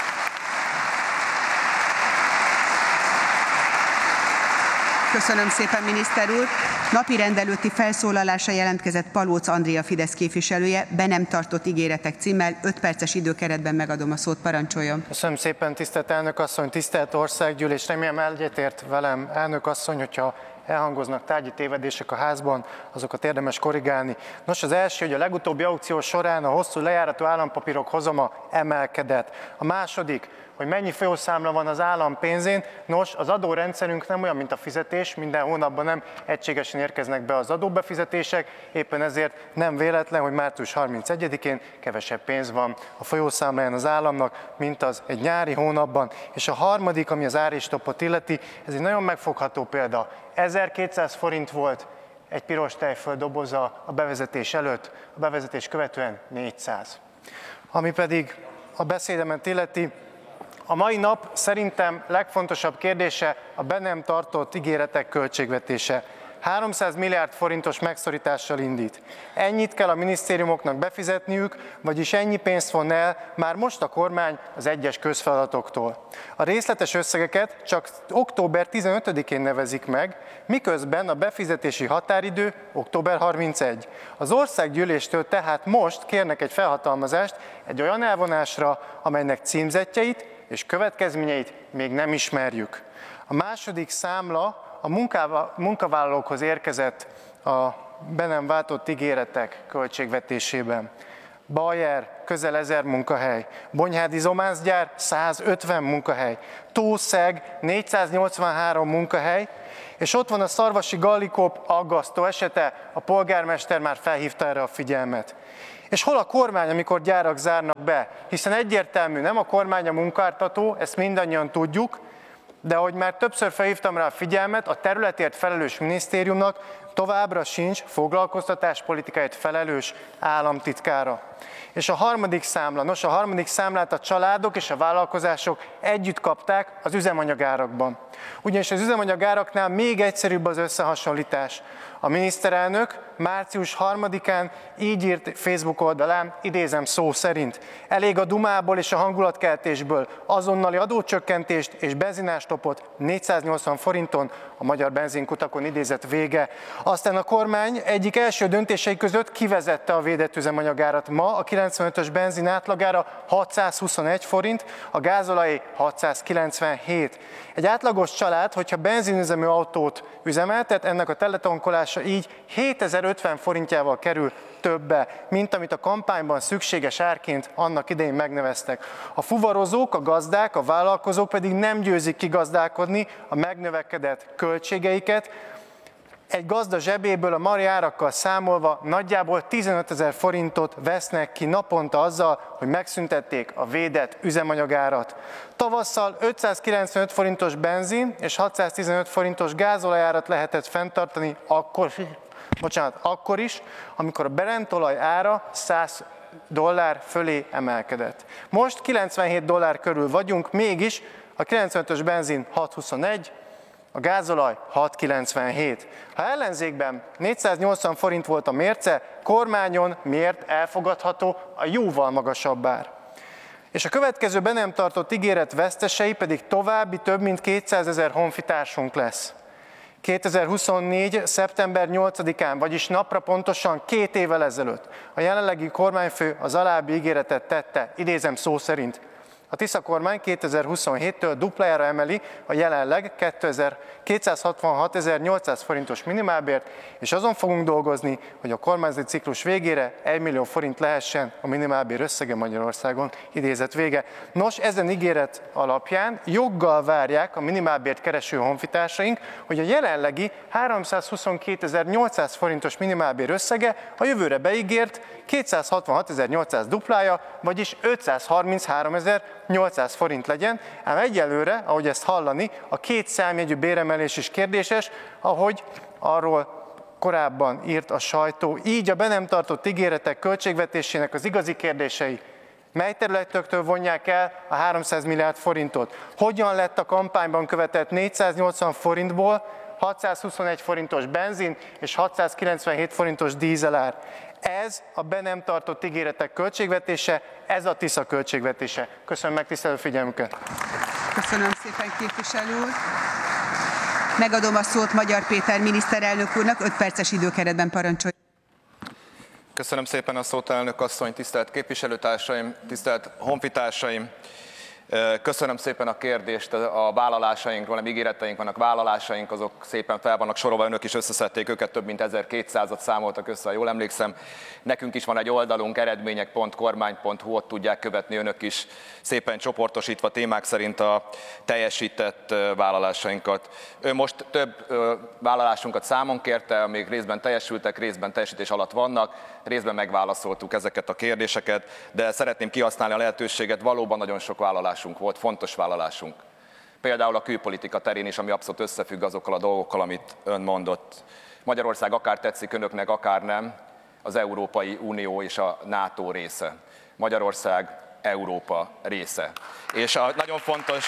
Speaker 2: Köszönöm szépen, miniszter úr. Napirend előtti felszólalásra jelentkezett Palóc Andrea Fidesz képviselője, be nem tartott ígéretek címmel. 5 perces időkeretben megadom a szót, parancsoljon.
Speaker 8: Köszönöm szépen, tisztelt elnök asszony, tisztelt országgyűlés. Remélem egyetért velem, elnök asszony, hogyha elhangoznak tárgyi tévedések a házban, azokat érdemes korrigálni. Nos, az első, hogy a legutóbbi aukció során a hosszú lejáratú állampapírok hozama emelkedett. A második, hogy mennyi folyószámla van az állam pénzén. Nos, az adórendszerünk nem olyan, mint a fizetés, minden hónapban nem egységesen érkeznek be az adóbefizetések, éppen ezért nem véletlen, hogy március 31-én kevesebb pénz van a folyószámláján az államnak, mint az egy nyári hónapban. És a harmadik, ami az ár és topot illeti, ez egy nagyon megfogható példa. 1200 forint volt egy piros tejföld doboza a bevezetés előtt, a bevezetés követően 400. Ami pedig a beszédemet illeti, a mai nap szerintem legfontosabb kérdése a be nem tartott ígéretek költségvetése. 300 milliárd forintos megszorítással indít. Ennyit kell a minisztériumoknak befizetniük, vagyis ennyi pénzt von el már most a kormány az egyes közfeladatoktól. A részletes összegeket csak október 15-én nevezik meg, miközben a befizetési határidő október 31. Az országgyűléstől tehát most kérnek egy felhatalmazást egy olyan elvonásra, amelynek címzettjeit és következményeit még nem ismerjük. A második számla a munkavállalókhoz érkezett a be nem váltott ígéretek költségvetésében. Bayer közel 1000 munkahely. Bonyhádi Zomászgyár 150 munkahely. Tószeg 483 munkahely. És ott van a szarvasi Gallikop aggasztó esete, a polgármester már felhívta erre a figyelmet. És hol a kormány, amikor gyárak zárnak be? Hiszen egyértelmű, nem a kormány a munkáltató, ezt mindannyian tudjuk, de ahogy már többször felhívtam rá a figyelmet, a területért felelős minisztériumnak továbbra sincs foglalkoztatáspolitikáért felelős államtitkára. És a harmadik számla, a harmadik számlát a családok és a vállalkozások együtt kapták az üzemanyagárakban. Ugyanis az üzemanyagáraknál még egyszerűbb az összehasonlítás. A miniszterelnök március 3-án így írt Facebook oldalán, idézem szó szerint: elég a dumából és a hangulatkeltésből azonnali adócsökkentést és benzinástopot 480 forinton a magyar benzinkutakon, idézet vége. Aztán a kormány egyik első döntései között kivezette a védett üzemanyagárat. Ma a 95-ös benzin átlagára 621 forint, a gázolajé 697. Egy átlagos család, hogyha benzinüzemű autót üzemeltet, ennek a teletankolása így 7050 forintjával kerül többe, mint amit a kampányban szükséges árként annak idején megneveztek. A fuvarozók, a gazdák, a vállalkozók pedig nem győzik kigazdálkodni a megnövekedett költségeiket. Egy gazda zsebéből a mari árakkal számolva nagyjából 15 000 forintot vesznek ki naponta azzal, hogy megszüntették a védett üzemanyagárat. Tavasszal 595 forintos benzin és 615 forintos gázolajárat lehetett fenntartani akkor is, amikor a Brent-olaj ára $100 fölé emelkedett. Most $97 körül vagyunk, mégis a 95-ös benzin 621, a gázolaj 6,97. Ha ellenzékben 480 forint volt a mérce, kormányon miért elfogadható a jóval magasabb ár? És a következő be nem tartott ígéret vesztesei pedig további több mint 200 000 honfitársunk lesz. 2024. szeptember 8-án, vagyis napra pontosan 2 évvel ezelőtt a jelenlegi kormányfő az alábbi ígéretet tette, idézem szó szerint: a Tisza kormány 2027-től duplájára emeli a jelenleg 266.800 forintos minimálbért, és azon fogunk dolgozni, hogy a kormányzati ciklus végére 1 millió forint lehessen a minimálbér összege Magyarországon, idézet vége. Nos, ezen ígéret alapján joggal várják a minimálbért kereső honfitársaink, hogy a jelenlegi 322.800 forintos minimálbér összege a jövőre beígért 266.800 duplája, vagyis 533.800 forint legyen, ám egyelőre, ahogy ezt hallani, a 2 számjegyű béremelés is kérdéses, ahogy arról korábban írt a sajtó. Így a be nem tartott ígéretek költségvetésének az igazi kérdései: mely területektől vonják el a 300 milliárd forintot? Hogyan lett a kampányban követett 480 forintból 621 forintos benzin és 697 forintos dízelár? Ez a be nem tartott ígéretek költségvetése, ez a Tisza költségvetése. Köszönöm megtisztelő figyelmüket!
Speaker 2: Köszönöm szépen, képviselő úr! Megadom a szót Magyar Péter miniszterelnök úrnak, 5 perces időkeretben parancsolja.
Speaker 1: Köszönöm szépen a szót, elnök asszony, tisztelt képviselőtársaim, tisztelt honfitársaim! Köszönöm szépen a kérdést, a vállalásainkról, nem ígéreteink vannak, vállalásaink, azok szépen fel vannak sorolva, önök is összeszedték őket, több mint 1200-at számoltak össze, ha jól emlékszem. Nekünk is van egy oldalunk, eredmények.kormány.hu, ott tudják követni önök is szépen csoportosítva témák szerint a teljesített vállalásainkat. Ő most több vállalásunkat számon kérte, amik részben teljesültek, részben teljesítés alatt vannak, részben megválaszoltuk ezeket a kérdéseket, de szeretném kihasználni a lehetőséget, valóban nagyon sok vállalásunk volt, fontos vállalásunk. Például a külpolitika terén is, ami abszolút összefügg azokkal a dolgokkal, amit ön mondott. Magyarország akár tetszik önöknek, akár nem, az Európai Unió és a NATO része. Magyarország Európa része. És nagyon fontos,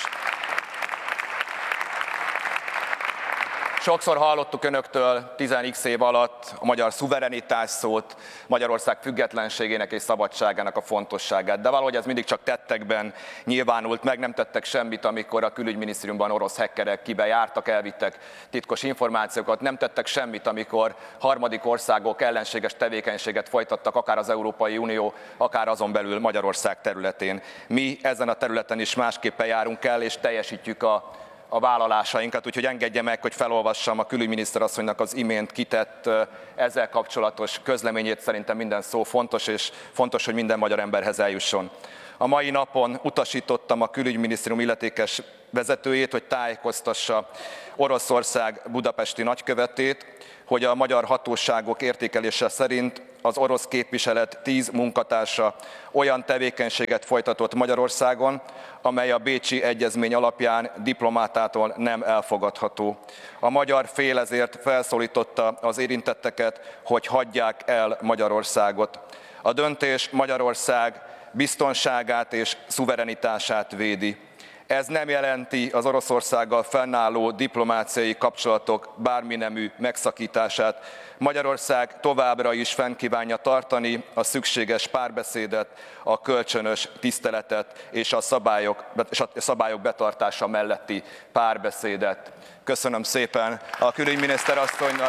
Speaker 1: sokszor hallottuk önöktől 10x év alatt a magyar szuverenitás szót, Magyarország függetlenségének és szabadságának a fontosságát, de valahogy ez mindig csak tettekben nyilvánult meg, nem tettek semmit, amikor a külügyminisztériumban orosz hackerek kibejártak, elvittek titkos információkat, nem tettek semmit, amikor harmadik országok ellenséges tevékenységet folytattak, akár az Európai Unió, akár azon belül Magyarország területén. Mi ezen a területen is másképpen járunk el, és teljesítjük a a vállalásainkat, úgyhogy engedje meg, hogy felolvassam a külügyminiszter asszonynak az imént kitett ezzel kapcsolatos közleményét. Szerintem minden szó fontos, és fontos, hogy minden magyar emberhez eljusson. A mai napon utasítottam a külügyminisztérium illetékes vezetőjét, hogy tájékoztassa Oroszország budapesti nagykövetét, hogy a magyar hatóságok értékelése szerint az orosz képviselet 10 munkatársa olyan tevékenységet folytatott Magyarországon, amely a Bécsi Egyezmény alapján diplomátától nem elfogadható. A magyar fél ezért felszólította az érintetteket, hogy hagyják el Magyarországot. A döntés Magyarország biztonságát és szuverenitását védi. Ez nem jelenti az Oroszországgal fennálló diplomáciai kapcsolatok bárminemű megszakítását. Magyarország továbbra is fenn kívánja tartani a szükséges párbeszédet, a kölcsönös tiszteletet és a szabályok betartása melletti párbeszédet. Köszönöm szépen a külügyminiszter asszonynak.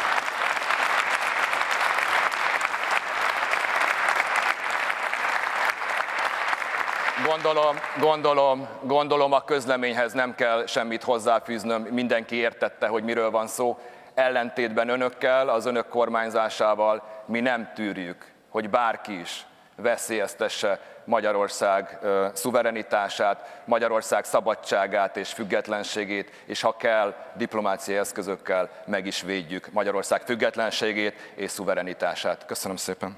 Speaker 1: Gondolom a közleményhez nem kell semmit hozzáfűznöm, mindenki értette, hogy miről van szó. Ellentétben önökkel, az önök kormányzásával mi nem tűrjük, hogy bárki is veszélyeztesse Magyarország szuverenitását, Magyarország szabadságát és függetlenségét, és ha kell, diplomáciai eszközökkel meg is védjük Magyarország függetlenségét és szuverenitását. Köszönöm szépen!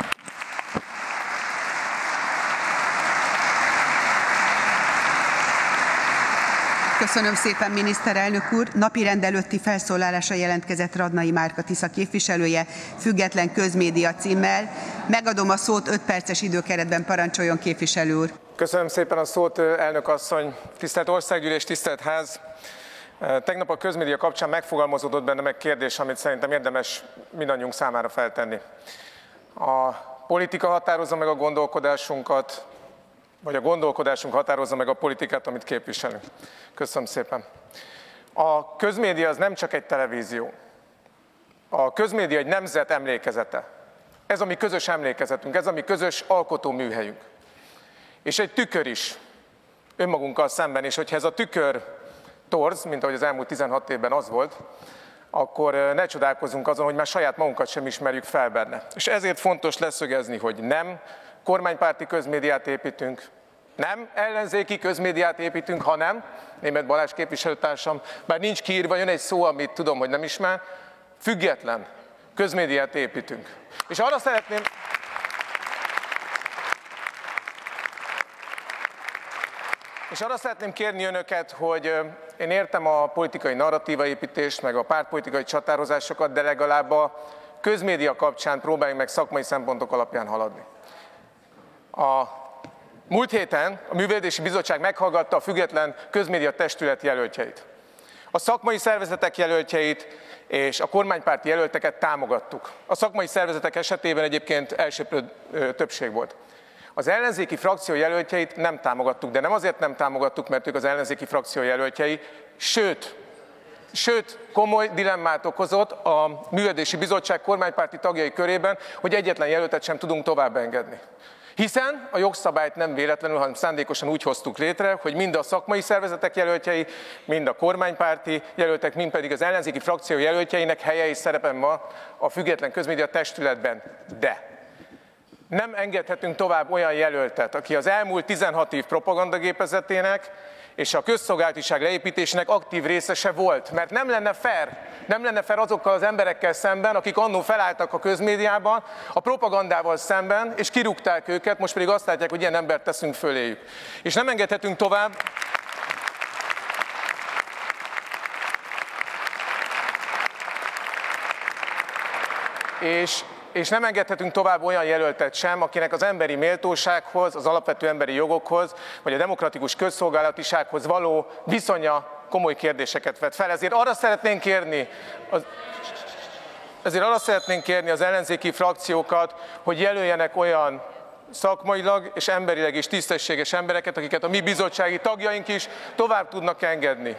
Speaker 2: Köszönöm szépen, miniszterelnök úr. Napirend előtti felszólalásra jelentkezett Radnai Márka Tisza képviselője, Független Közmédia címmel. Megadom a szót, 5 perces időkeretben parancsoljon, képviselő úr.
Speaker 9: Köszönöm szépen a szót, elnök asszony. Tisztelt Országgyűlés, tisztelt Ház! Tegnap a közmédia kapcsán megfogalmazódott bennem egy kérdés, amit szerintem érdemes mindannyiunk számára feltenni. A politika határozza meg a gondolkodásunkat, vagy a gondolkodásunk határozza meg a politikát, amit képviselünk. Köszönöm szépen. A közmédia az nem csak egy televízió. A közmédia egy nemzet emlékezete. Ez a mi közös emlékezetünk, ez a mi közös alkotóműhelyünk. És egy tükör is önmagunkkal szemben, és hogyha ez a tükör torz, mint ahogy az elmúlt 16 évben az volt, akkor ne csodálkozzunk azon, hogy már saját magunkat sem ismerjük fel benne. És ezért fontos leszögezni, hogy nem kormánypárti közmédiát építünk, nem ellenzéki közmédiát építünk, hanem, Németh Balázs képviselőtársam, bár nincs kiírva, jön egy szó, amit tudom, hogy nem ismer, független közmédiát építünk. És arra szeretném kérni önöket, hogy én értem a politikai narratívaépítést, meg a pártpolitikai csatározásokat, de legalább a közmédia kapcsán próbáljunk meg szakmai szempontok alapján haladni. A múlt héten a Művelődési Bizottság meghallgatta a Független Közmédia Testület jelöltjeit. A szakmai szervezetek jelöltjeit és a kormánypárti jelölteket támogattuk. A szakmai szervezetek esetében egyébként elsöprő többség volt. Az ellenzéki frakció jelöltjeit nem támogattuk, de nem azért nem támogattuk, mert ők az ellenzéki frakció jelöltjei, sőt, komoly dilemmát okozott a Művelődési Bizottság kormánypárti tagjai körében, hogy egyetlen jelöltet sem tudunk tovább engedni. Hiszen a jogszabályt nem véletlenül, hanem szándékosan úgy hoztuk létre, hogy mind a szakmai szervezetek jelöltjei, mind a kormánypárti jelöltek, mind pedig az ellenzéki frakció jelöltjeinek helye és szerepe ma a Független Közmédia Testületben. De nem engedhetünk tovább olyan jelöltet, aki az elmúlt 16 év propagandagépezetének és a közszolgálatiság leépítésének aktív részese volt. Mert nem lenne fair azokkal az emberekkel szemben, akik annó felálltak a közmédiában, a propagandával szemben, és kirúgták őket, most pedig azt látják, hogy ilyen embert teszünk föléjük. És nem engedhetünk tovább. És nem engedhetünk tovább olyan jelöltet sem, akinek az emberi méltósághoz, az alapvető emberi jogokhoz, vagy a demokratikus közszolgálatisághoz való viszonya komoly kérdéseket vet fel. Ezért arra szeretnénk kérni az ellenzéki frakciókat, hogy jelöljenek olyan szakmailag és emberileg is tisztességes embereket, akiket a mi bizottsági tagjaink is tovább tudnak engedni.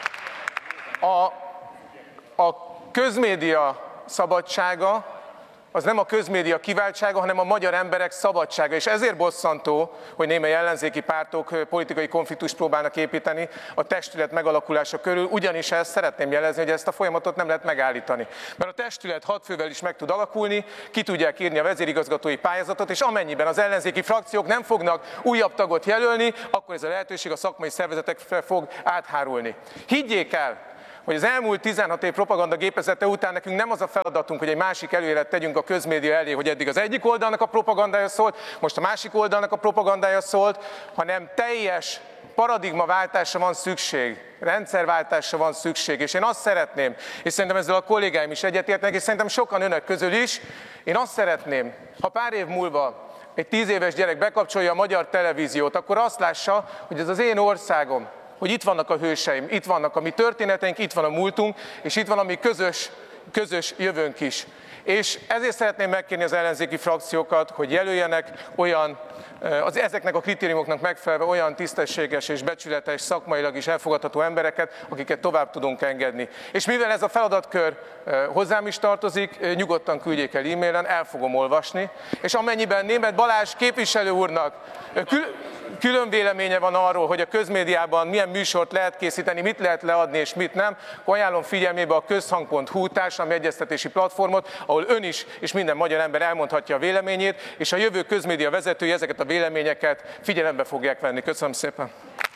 Speaker 9: A közmédia szabadsága az nem a közmédia kiváltsága, hanem a magyar emberek szabadsága. És ezért bosszantó, hogy némely ellenzéki pártok politikai konfliktust próbálnak építeni a testület megalakulása körül, ugyanis ezt szeretném jelezni, hogy ezt a folyamatot nem lehet megállítani. Mert a testület 6 fővel is meg tud alakulni, ki tudják írni a vezérigazgatói pályázatot, és amennyiben az ellenzéki frakciók nem fognak újabb tagot jelölni, akkor ez a lehetőség a szakmai szervezetekre fog áthárulni. Higgyék el, hogy az elmúlt 16 év propaganda gépezete után nekünk nem az a feladatunk, hogy egy másik előélet tegyünk a közmédia elé, hogy eddig az egyik oldalnak a propagandája szólt, most a másik oldalnak a propagandája szólt, hanem teljes paradigmaváltásra van szükség, rendszerváltásra van szükség. És én azt szeretném, és szerintem ezzel a kollégáim is egyetértnek, és szerintem sokan önök közül is, én azt szeretném, ha pár év múlva egy 10 éves gyerek bekapcsolja a magyar televíziót, akkor azt lássa, hogy ez az én országom, hogy itt vannak a hőseim, itt vannak a mi történeteink, itt van a múltunk, és itt van a mi közös jövőnk is. És ezért szeretném megkérni az ellenzéki frakciókat, hogy jelöljenek olyan, ezeknek a kritériumoknak megfelelve olyan tisztességes és becsületes, szakmailag is elfogadható embereket, akiket tovább tudunk engedni. És mivel ez a feladatkör hozzám is tartozik, nyugodtan küldjék el e-mailen, el fogom olvasni, és amennyiben Németh Balázs képviselő úrnak külön véleménye van arról, hogy a közmédiában milyen műsort lehet készíteni, mit lehet leadni és mit nem, ajánlom figyelmébe a közhang.hu társadalmi egyeztetési platformot, ahol ön is és minden magyar ember elmondhatja a véleményét, és a jövő közmédia vezetői ezeket a véleményeket figyelembe fogják venni. Köszönöm szépen!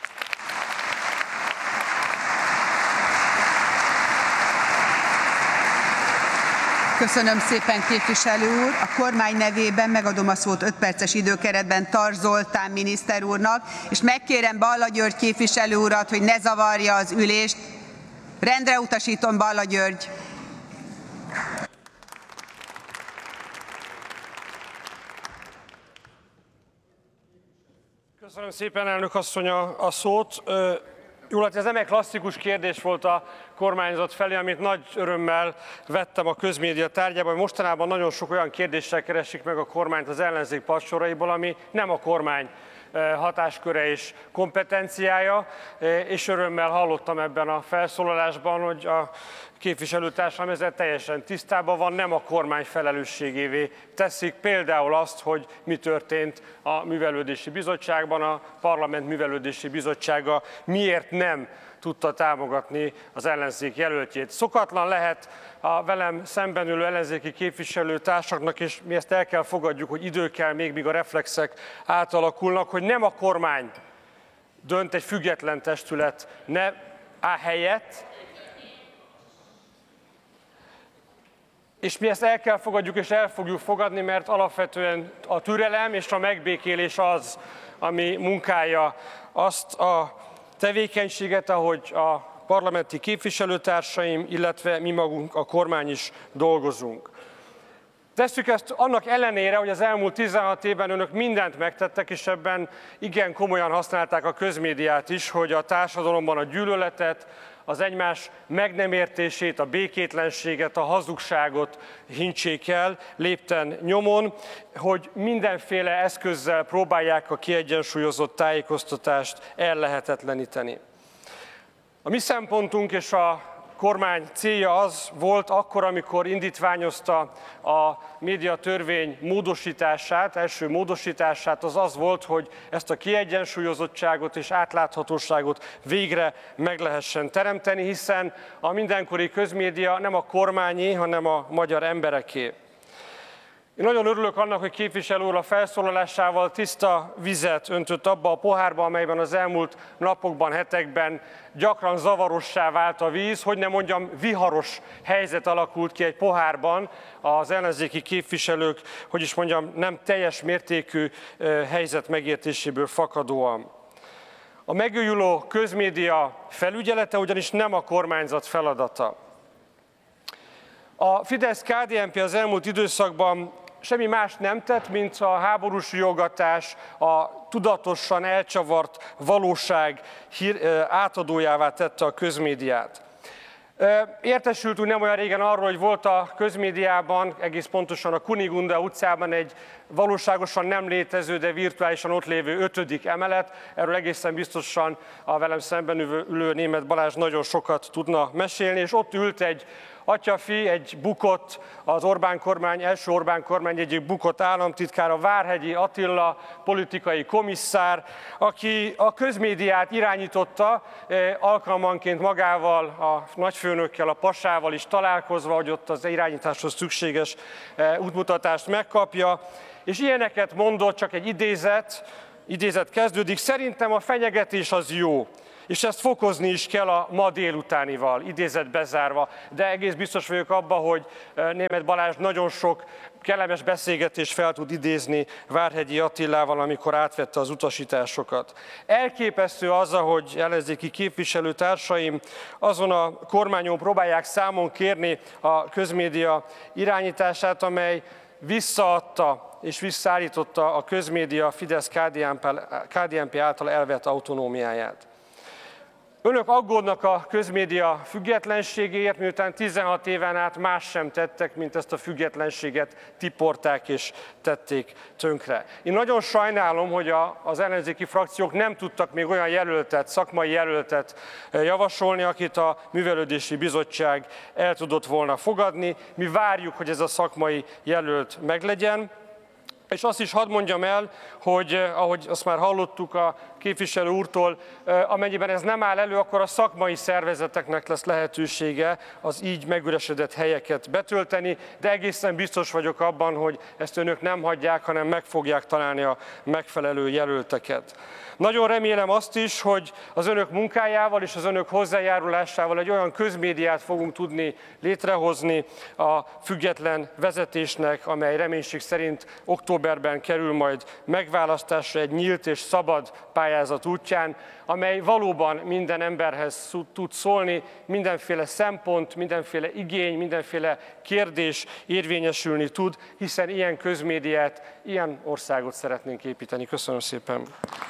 Speaker 2: Köszönöm szépen, képviselő úr. A kormány nevében megadom a szót 5 perces időkeretben Tarts Zoltán miniszter úrnak, és megkérem Balla György képviselő urat, hogy ne zavarja az ülést. Rendre utasítom, Balla György.
Speaker 10: Köszönöm szépen, elnök asszony, a szót. Jól, hát ez nem egy klasszikus kérdés volt a kormányzat felé, amit nagy örömmel vettem a közmédia tárgyában. Mostanában nagyon sok olyan kérdéssel keresik meg a kormányt az ellenzék padsoraiból, ami nem a kormány hatásköre és kompetenciája, és örömmel hallottam ebben a felszólalásban, hogy a képviselőtársam ezzel teljesen tisztában van, nem a kormány felelősségévé teszik például azt, hogy mi történt a Művelődési Bizottságban, a Parlament Művelődési Bizottsága miért nem tudta támogatni az ellenzék jelöltjét. Szokatlan lehet a velem szemben ülő ellenzéki képviselőtársaknak, és mi ezt el kell fogadjuk, hogy idő kell még, míg a reflexek átalakulnak, hogy nem a kormány dönt egy független testület helyett, és mi ezt el kell fogadjuk, és el fogjuk fogadni, mert alapvetően a türelem és a megbékélés az, ami munkálja azt a tevékenységet, ahogy a parlamenti képviselőtársaim, illetve mi magunk, a kormány is dolgozunk. Tesszük ezt annak ellenére, hogy az elmúlt 16 évben önök mindent megtettek, és ebben igen komolyan használták a közmédiát is, hogy a társadalomban a gyűlöletet, az egymás meg nem értését, a békétlenséget, a hazugságot hintsék el lépten nyomon, hogy mindenféle eszközzel próbálják a kiegyensúlyozott tájékoztatást ellehetetleníteni. A mi szempontunk és a kormány célja az volt akkor, amikor indítványozta a médiatörvény módosítását, első módosítását, az volt, hogy ezt a kiegyensúlyozottságot és átláthatóságot végre meg lehessen teremteni, hiszen a mindenkori közmédia nem a kormányé, hanem a magyar embereké. Én nagyon örülök annak, hogy képviselő úr a felszólalásával tiszta vizet öntött abba a pohárba, amelyben az elmúlt napokban, hetekben gyakran zavarossá vált a víz, hogy nem mondjam, viharos helyzet alakult ki egy pohárban az ellenzéki képviselők, hogy is mondjam, nem teljes mértékű helyzet megértéséből fakadóan. A megújuló közmédia felügyelete ugyanis nem a kormányzat feladata. A Fidesz-KDNP az elmúlt időszakban semmi más nem tett, mint a háborús riogatás, a tudatosan elcsavart valóság átadójává tette a közmédiát. Értesültünk nem olyan régen arról, hogy volt a közmédiában, egész pontosan a Kunigunda utcában egy valóságosan nem létező, de virtuálisan ott lévő 5. emelet. Erről egészen biztosan a velem szemben ülő Németh Balázs nagyon sokat tudna mesélni, és ott ült egy Atyafi egy bukott, az Orbán kormány, első Orbán kormány egyik bukott államtitkára, Várhegyi Attila, politikai komisszár, aki a közmédiát irányította, alkalmanként magával, a nagyfőnökkel, a pasával is találkozva, hogy ott az irányításhoz szükséges útmutatást megkapja, és ilyeneket mondott, csak egy idézet kezdődik, szerintem a fenyegetés az jó, és ezt fokozni is kell a ma délutánival, idézet bezárva, de egész biztos vagyok abban, hogy Németh Balázs nagyon sok kellemes beszélgetést fel tud idézni Várhegyi Attilával, amikor átvette az utasításokat. Elképesztő az, ahogy ellenzéki képviselőtársaim azon a kormányon próbálják számon kérni a közmédia irányítását, amely visszaadta és visszaállította a közmédia Fidesz-KDNP által elvett autonómiáját. Önök aggódnak a közmédia függetlenségéért, miután 16 éven át más sem tettek, mint ezt a függetlenséget tiporták és tették tönkre. Én nagyon sajnálom, hogy az ellenzéki frakciók nem tudtak még olyan jelöltet, szakmai jelöltet javasolni, akit a Művelődési Bizottság el tudott volna fogadni. Mi várjuk, hogy ez a szakmai jelölt meglegyen. És azt is hadd mondjam el, hogy ahogy azt már hallottuk a képviselő úrtól, amennyiben ez nem áll elő, akkor a szakmai szervezeteknek lesz lehetősége az így megüresedett helyeket betölteni, de egészen biztos vagyok abban, hogy ezt önök nem hagyják, hanem meg fogják találni a megfelelő jelölteket. Nagyon remélem azt is, hogy az önök munkájával és az önök hozzájárulásával egy olyan közmédiát fogunk tudni létrehozni a független vezetésnek, amely reménység szerint októberben kerül majd megválasztásra egy nyílt és szabad pályázat útján, amely valóban minden emberhez tud szólni, mindenféle szempont, mindenféle igény, mindenféle kérdés érvényesülni tud, hiszen ilyen közmédiát, ilyen országot szeretnénk építeni. Köszönöm szépen!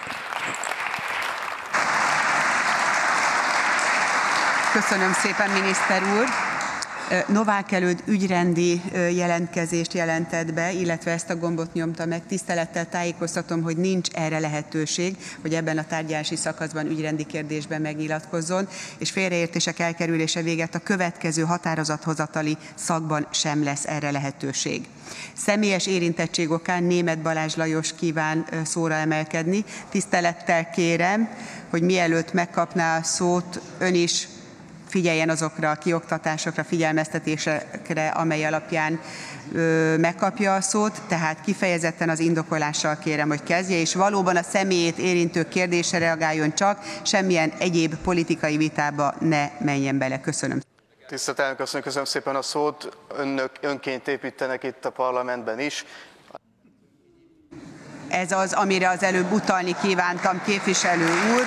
Speaker 2: Köszönöm szépen, miniszter úr! Novák Előd ügyrendi jelentkezést jelentett be, illetve ezt a gombot nyomta meg. Tisztelettel tájékoztatom, hogy nincs erre lehetőség, hogy ebben a tárgyalási szakaszban ügyrendi kérdésben megnyilatkozzon, és félreértések elkerülése véget a következő határozathozatali szakban sem lesz erre lehetőség. Személyes érintettség okán Németh Balázs Lajos kíván szóra emelkedni. Tisztelettel kérem, hogy mielőtt megkapná a szót, ön is figyeljen azokra a kioktatásokra, figyelmeztetésekre, amely alapján megkapja a szót, tehát kifejezetten az indokolással kérem, hogy kezdje, és valóban a személyét érintő kérdésre reagáljon csak, semmilyen egyéb politikai vitába ne menjen bele. Köszönöm.
Speaker 11: Tisztelt elnök asszony, köszönöm szépen a szót. Önök önként építenek itt a parlamentben is.
Speaker 2: Ez az, amire az előbb utalni kívántam, képviselő úr.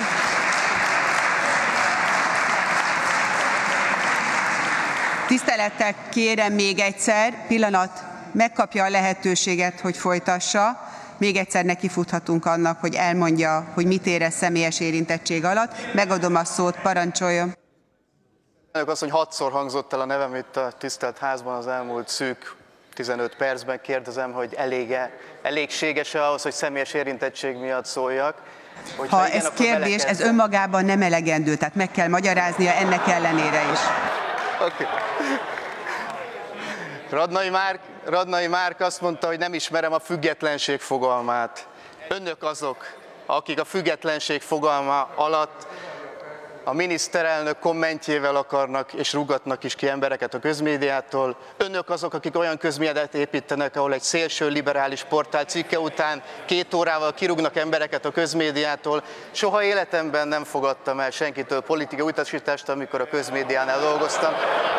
Speaker 2: Tisztelettel kérem még egyszer, pillanat, megkapja a lehetőséget, hogy folytassa. Még egyszer nekifuthatunk annak, hogy elmondja, hogy mit érez személyes érintettség alatt. Megadom a szót, parancsoljon.
Speaker 11: Elnök asszony, 6-szor hangzott el a nevem itt a tisztelt házban az elmúlt szűk 15 percben. Kérdezem, hogy elégséges-e ahhoz, hogy személyes érintettség miatt szóljak?
Speaker 2: Ha ez kérdés, ez önmagában nem elegendő, tehát meg kell magyaráznia ennek ellenére is.
Speaker 11: Okay. Radnai Márk azt mondta, hogy nem ismerem a függetlenség fogalmát. Önök azok, akik a függetlenség fogalma alatt a miniszterelnök kommentjével akarnak és rúgatnak is ki embereket a közmédiától. Önök azok, akik olyan közmédiát építenek, ahol egy szélső liberális portál cikke után 2 órával kirúgnak embereket a közmédiától. Soha életemben nem fogadtam el senkitől politikai utasítást, amikor a közmédiánál dolgoztam.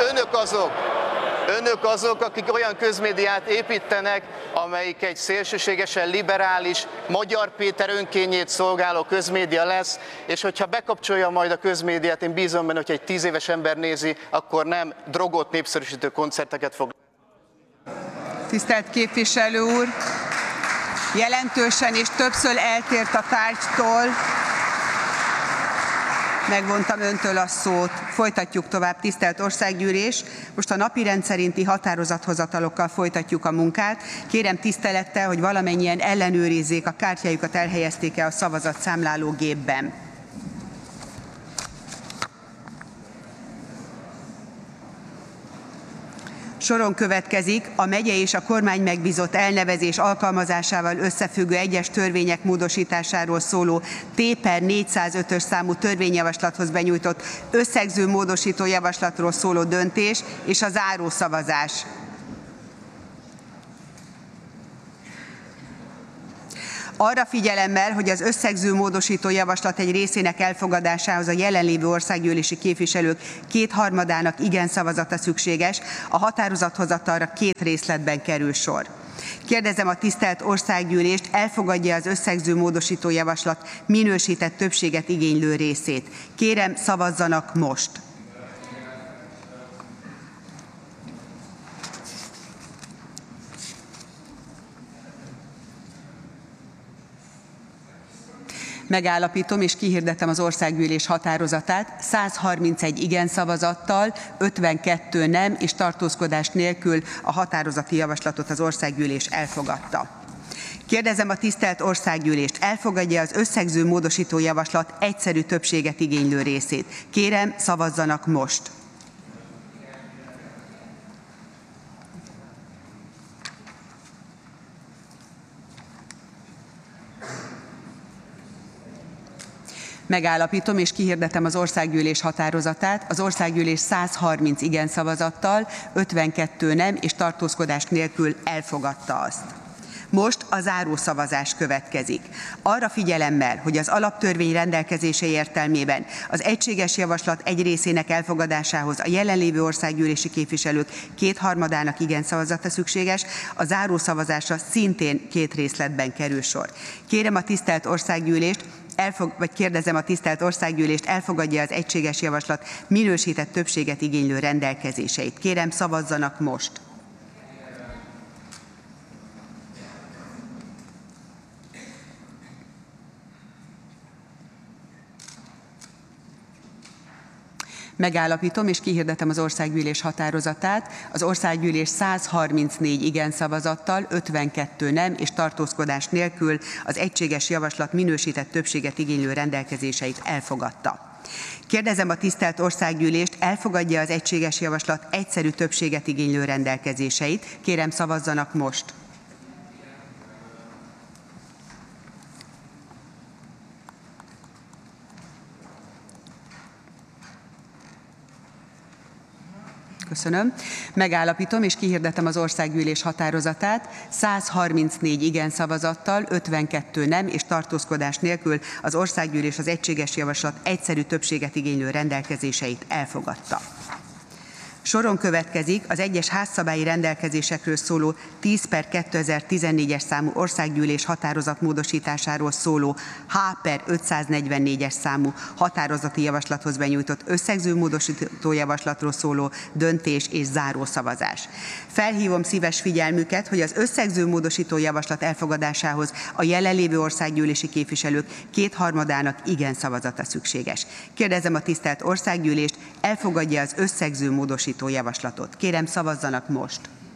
Speaker 11: Önök azok, akik olyan közmédiát építenek, amelyik egy szélsőségesen liberális, Magyar Péter önkényét szolgáló közmédia lesz, és hogyha bekapcsolja majd a közmédiát, én bízom benne, hogyha egy 10 éves ember nézi, akkor nem drogot népszerűsítő koncerteket fog.
Speaker 2: Tisztelt képviselő úr, jelentősen és többször eltért a tárgytól. Megvontam öntől a szót. Folytatjuk tovább, tisztelt Országgyűlés. Most a napirend szerinti határozathozatalokkal folytatjuk a munkát. Kérem tisztelettel, hogy valamennyien ellenőrizzék, a kártyájukat elhelyezték-e a szavazatszámlálógépben. Soron következik a megye és a kormány megbízott elnevezés alkalmazásával összefüggő egyes törvények módosításáról szóló T/405-ös számú törvényjavaslathoz benyújtott összegző módosító javaslatról szóló döntés és a záró szavazás. Arra figyelemmel, hogy az összegző módosító javaslat egy részének elfogadásához a jelenlévő országgyűlési képviselők kétharmadának igen szavazata szükséges, a határozathozatalra 2 részletben kerül sor. Kérdezem a tisztelt országgyűlést, elfogadja az összegző módosító javaslat minősített többséget igénylő részét. Kérem, szavazzanak most! Megállapítom és kihirdetem az országgyűlés határozatát. 131 igen szavazattal, 52 nem és tartózkodás nélkül a határozati javaslatot az országgyűlés elfogadta. Kérdezem a tisztelt országgyűlést, elfogadja az összegző módosító javaslat egyszerű többséget igénylő részét. Kérem, szavazzanak most! Megállapítom és kihirdetem az országgyűlés határozatát. Az országgyűlés 130 igen szavazattal, 52 nem és tartózkodás nélkül elfogadta azt. Most a záró szavazás következik. Arra figyelemmel, hogy az alaptörvény rendelkezései értelmében az egységes javaslat egy részének elfogadásához a jelenlévő országgyűlési képviselők kétharmadának igen szavazata szükséges, a záró szavazásra szintén 2 részletben kerül sor. Kérem a tisztelt országgyűlést, kérdezem a tisztelt országgyűlést, elfogadja az egységes javaslat minősített többséget igénylő rendelkezéseit. Kérem, szavazzanak most! Megállapítom és kihirdetem az országgyűlés határozatát. Az országgyűlés 134 igen szavazattal, 52 nem és tartózkodás nélkül az egységes javaslat minősített többséget igénylő rendelkezéseit elfogadta. Kérdezem a tisztelt országgyűlést, elfogadja az egységes javaslat egyszerű többséget igénylő rendelkezéseit. Kérem, szavazzanak most! Köszönöm. Megállapítom és kihirdetem az országgyűlés határozatát. 134 igen szavazattal, 52 nem és tartózkodás nélkül az országgyűlés az egységes javaslat egyszerű többséget igénylő rendelkezéseit elfogadta. Soron következik az egyes házszabályi rendelkezésekről szóló 10/2014-es számú országgyűlés határozat módosításáról szóló H/544-es számú határozati javaslathoz benyújtott összegző módosító javaslatról szóló döntés és záró szavazás. Felhívom szíves figyelmüket, hogy az összegző módosító javaslat elfogadásához a jelenlévő országgyűlési képviselők kétharmadának igen szavazata szükséges. Kérdezem a tisztelt országgyűlést, elfogadja az összegző módosító javaslatot. Kérem, szavazzanak most!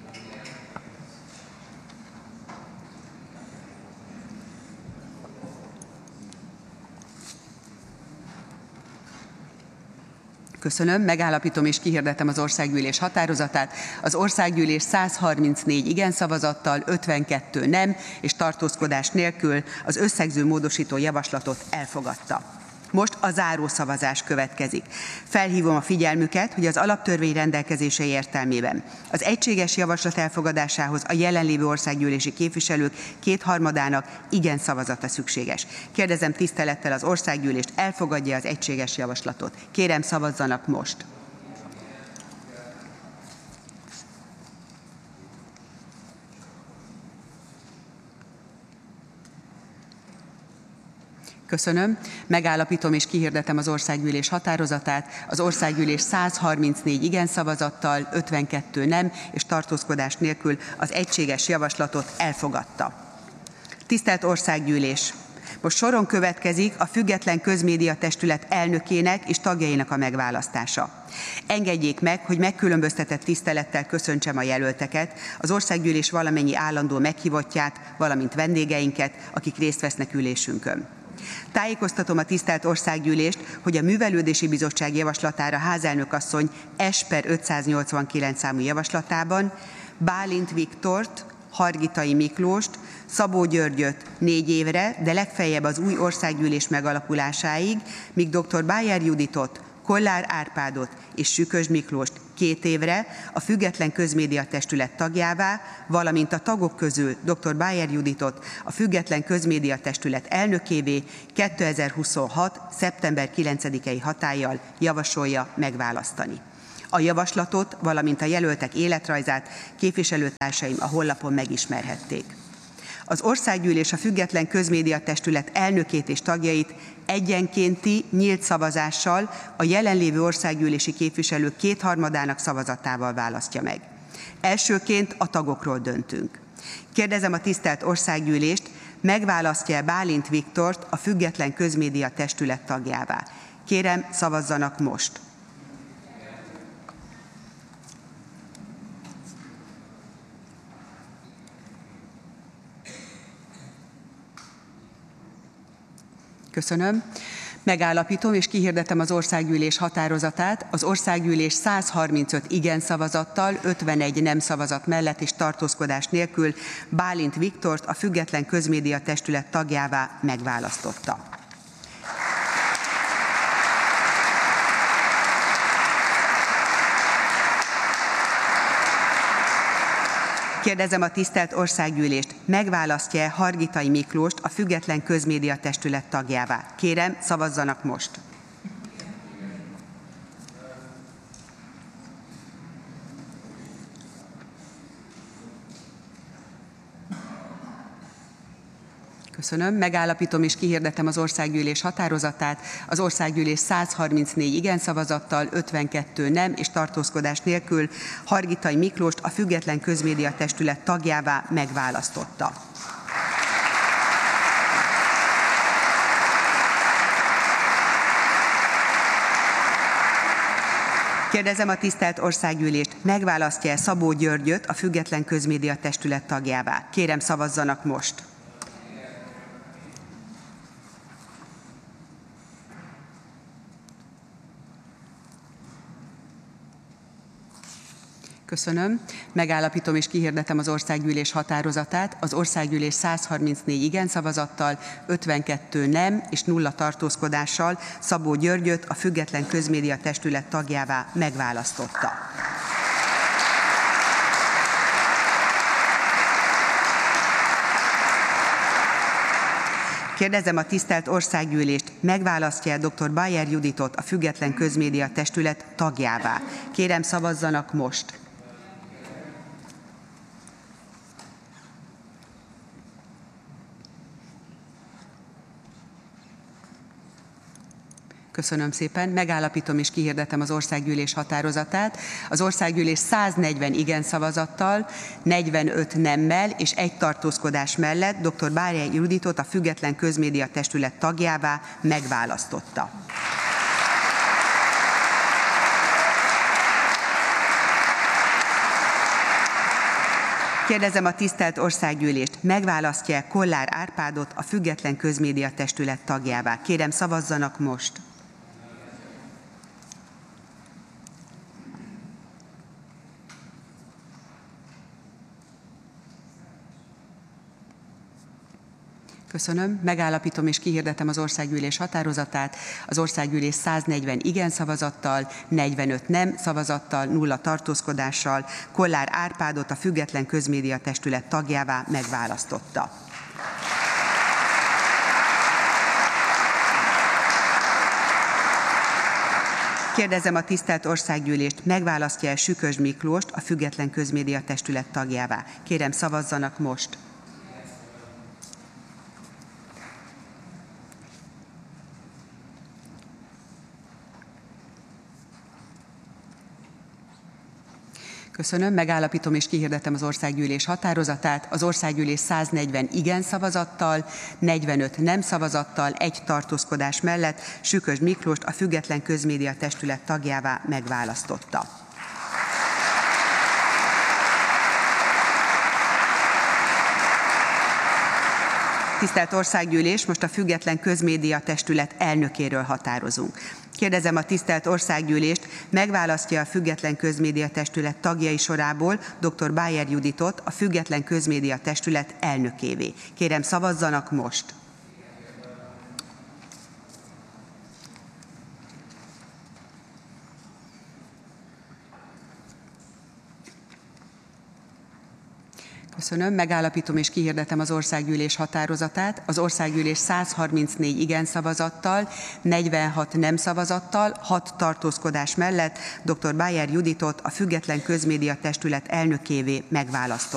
Speaker 2: Köszönöm, megállapítom és kihirdetem az országgyűlés határozatát. Az országgyűlés 134 igen szavazattal, 52 nem és tartózkodás nélkül az összegző módosító javaslatot elfogadta. Most a záró szavazás következik. Felhívom a figyelmüket, hogy az alaptörvény rendelkezései értelmében az egységes javaslat elfogadásához a jelenlévő országgyűlési képviselők kétharmadának igen szavazata szükséges. Kérdezem tisztelettel az országgyűlést, elfogadja az egységes javaslatot. Kérem, szavazzanak most! Köszönöm. Megállapítom és kihirdetem az országgyűlés határozatát. Az országgyűlés 134 igen szavazattal, 52 nem és tartózkodás nélkül az egységes javaslatot elfogadta. Tisztelt országgyűlés! Most soron következik a Független Közmédia Testület elnökének és tagjainak a megválasztása. Engedjék meg, hogy megkülönböztetett tisztelettel köszöntsem a jelölteket, az országgyűlés valamennyi állandó meghívottját, valamint vendégeinket, akik részt vesznek ülésünkön. Tájékoztatom a tisztelt országgyűlést, hogy a Művelődési Bizottság javaslatára házelnök asszony S/per 589 számú javaslatában Bálint Viktort, Hargitai Miklóst, Szabó Györgyöt 4 évre, de legfeljebb az új országgyűlés megalakulásáig, míg dr. Bájer Juditot, Kollár Árpádot és Sükösd Miklóst 2 évre a Független Közmédia Testület tagjává, valamint a tagok közül dr. Bájer Juditot a Független Közmédia Testület elnökévé 2026. szeptember 9-i hatállyal javasolja megválasztani. A javaslatot, valamint a jelöltek életrajzát képviselőtársaim a honlapon megismerhették. Az országgyűlés a Független Közmédia Testület elnökét és tagjait egyenkénti nyílt szavazással a jelenlévő országgyűlési képviselők 2/3 szavazatával választja meg. Elsőként a tagokról döntünk. Kérdezem a tisztelt országgyűlést, megválasztja-e Bálint Viktort a Független Közmédia Testület tagjává? Kérem, szavazzanak most! Köszönöm. Megállapítom és kihirdetem az országgyűlés határozatát. Az országgyűlés 135 igen szavazattal, 51 nem szavazat mellett és tartózkodás nélkül Bálint Viktort a Független Közmédia Testület tagjává megválasztotta. Kérdezem a tisztelt országgyűlést, megválasztja-e Hargitai Miklóst a Független Közmédia Testület tagjává? Kérem, szavazzanak most! Köszönöm. Megállapítom és kihirdetem az országgyűlés határozatát. Az országgyűlés 134 igen szavazattal, 52 nem és tartózkodás nélkül Hargitai Miklóst a Független Közmédia Testület tagjává megválasztotta. Kérdezem a tisztelt országgyűlést, megválasztja-e Szabó Györgyöt a Független Közmédia Testület tagjává? Kérem, szavazzanak most! Köszönöm. Megállapítom és kihirdetem az országgyűlés határozatát. Az országgyűlés 134 igen szavazattal, 52 nem és 0 tartózkodással Szabó Györgyöt a Független Közmédia Testület tagjává megválasztotta. Kérdezem a tisztelt országgyűlést, megválasztja-e dr. Bájer Juditot a Független Közmédia Testület tagjává? Kérem, szavazzanak most! Köszönöm szépen. Megállapítom és kihirdetem az országgyűlés határozatát. Az országgyűlés 140 igen szavazattal, 45 nemmel és 1 tartózkodás mellett dr. Bájer Juditot a Független Közmédia Testület tagjává megválasztotta. Kérdezem a tisztelt országgyűlést, megválasztja-e Kollár Árpádot a Független Közmédia Testület tagjává? Kérem, szavazzanak most! Köszönöm. Megállapítom és kihirdetem az országgyűlés határozatát. Az országgyűlés 140 igen szavazattal, 45 nem szavazattal, 0 tartózkodással Kollár Árpádot a Független Közmédia Testület tagjává megválasztotta. Kérdezem a tisztelt országgyűlést, megválasztja-e Sükösd Miklóst a Független Közmédia Testület tagjává? Kérem, szavazzanak most! Köszönöm. Megállapítom és kihirdetem az országgyűlés határozatát. Az országgyűlés 140 igen szavazattal, 45 nem szavazattal, 1 tartózkodás mellett Sükösd Miklóst a Független Közmédia Testület tagjává megválasztotta. Tisztelt Országgyűlés, most a Független Közmédia Testület elnökéről határozunk. Kérdezem a tisztelt Országgyűlést, megválasztja a Független Közmédia Testület tagjai sorából dr. Bájer Juditot a Független Közmédia Testület elnökévé. Kérem, szavazzanak most! Köszönöm, megállapítom és kihirdetem az Országgyűlés határozatát. Az Országgyűlés 134 igen szavazattal, 46 nem szavazattal, 6 tartózkodás mellett dr. Bájer Juditot a Független Közmédia Testület elnökévé megválasztotta.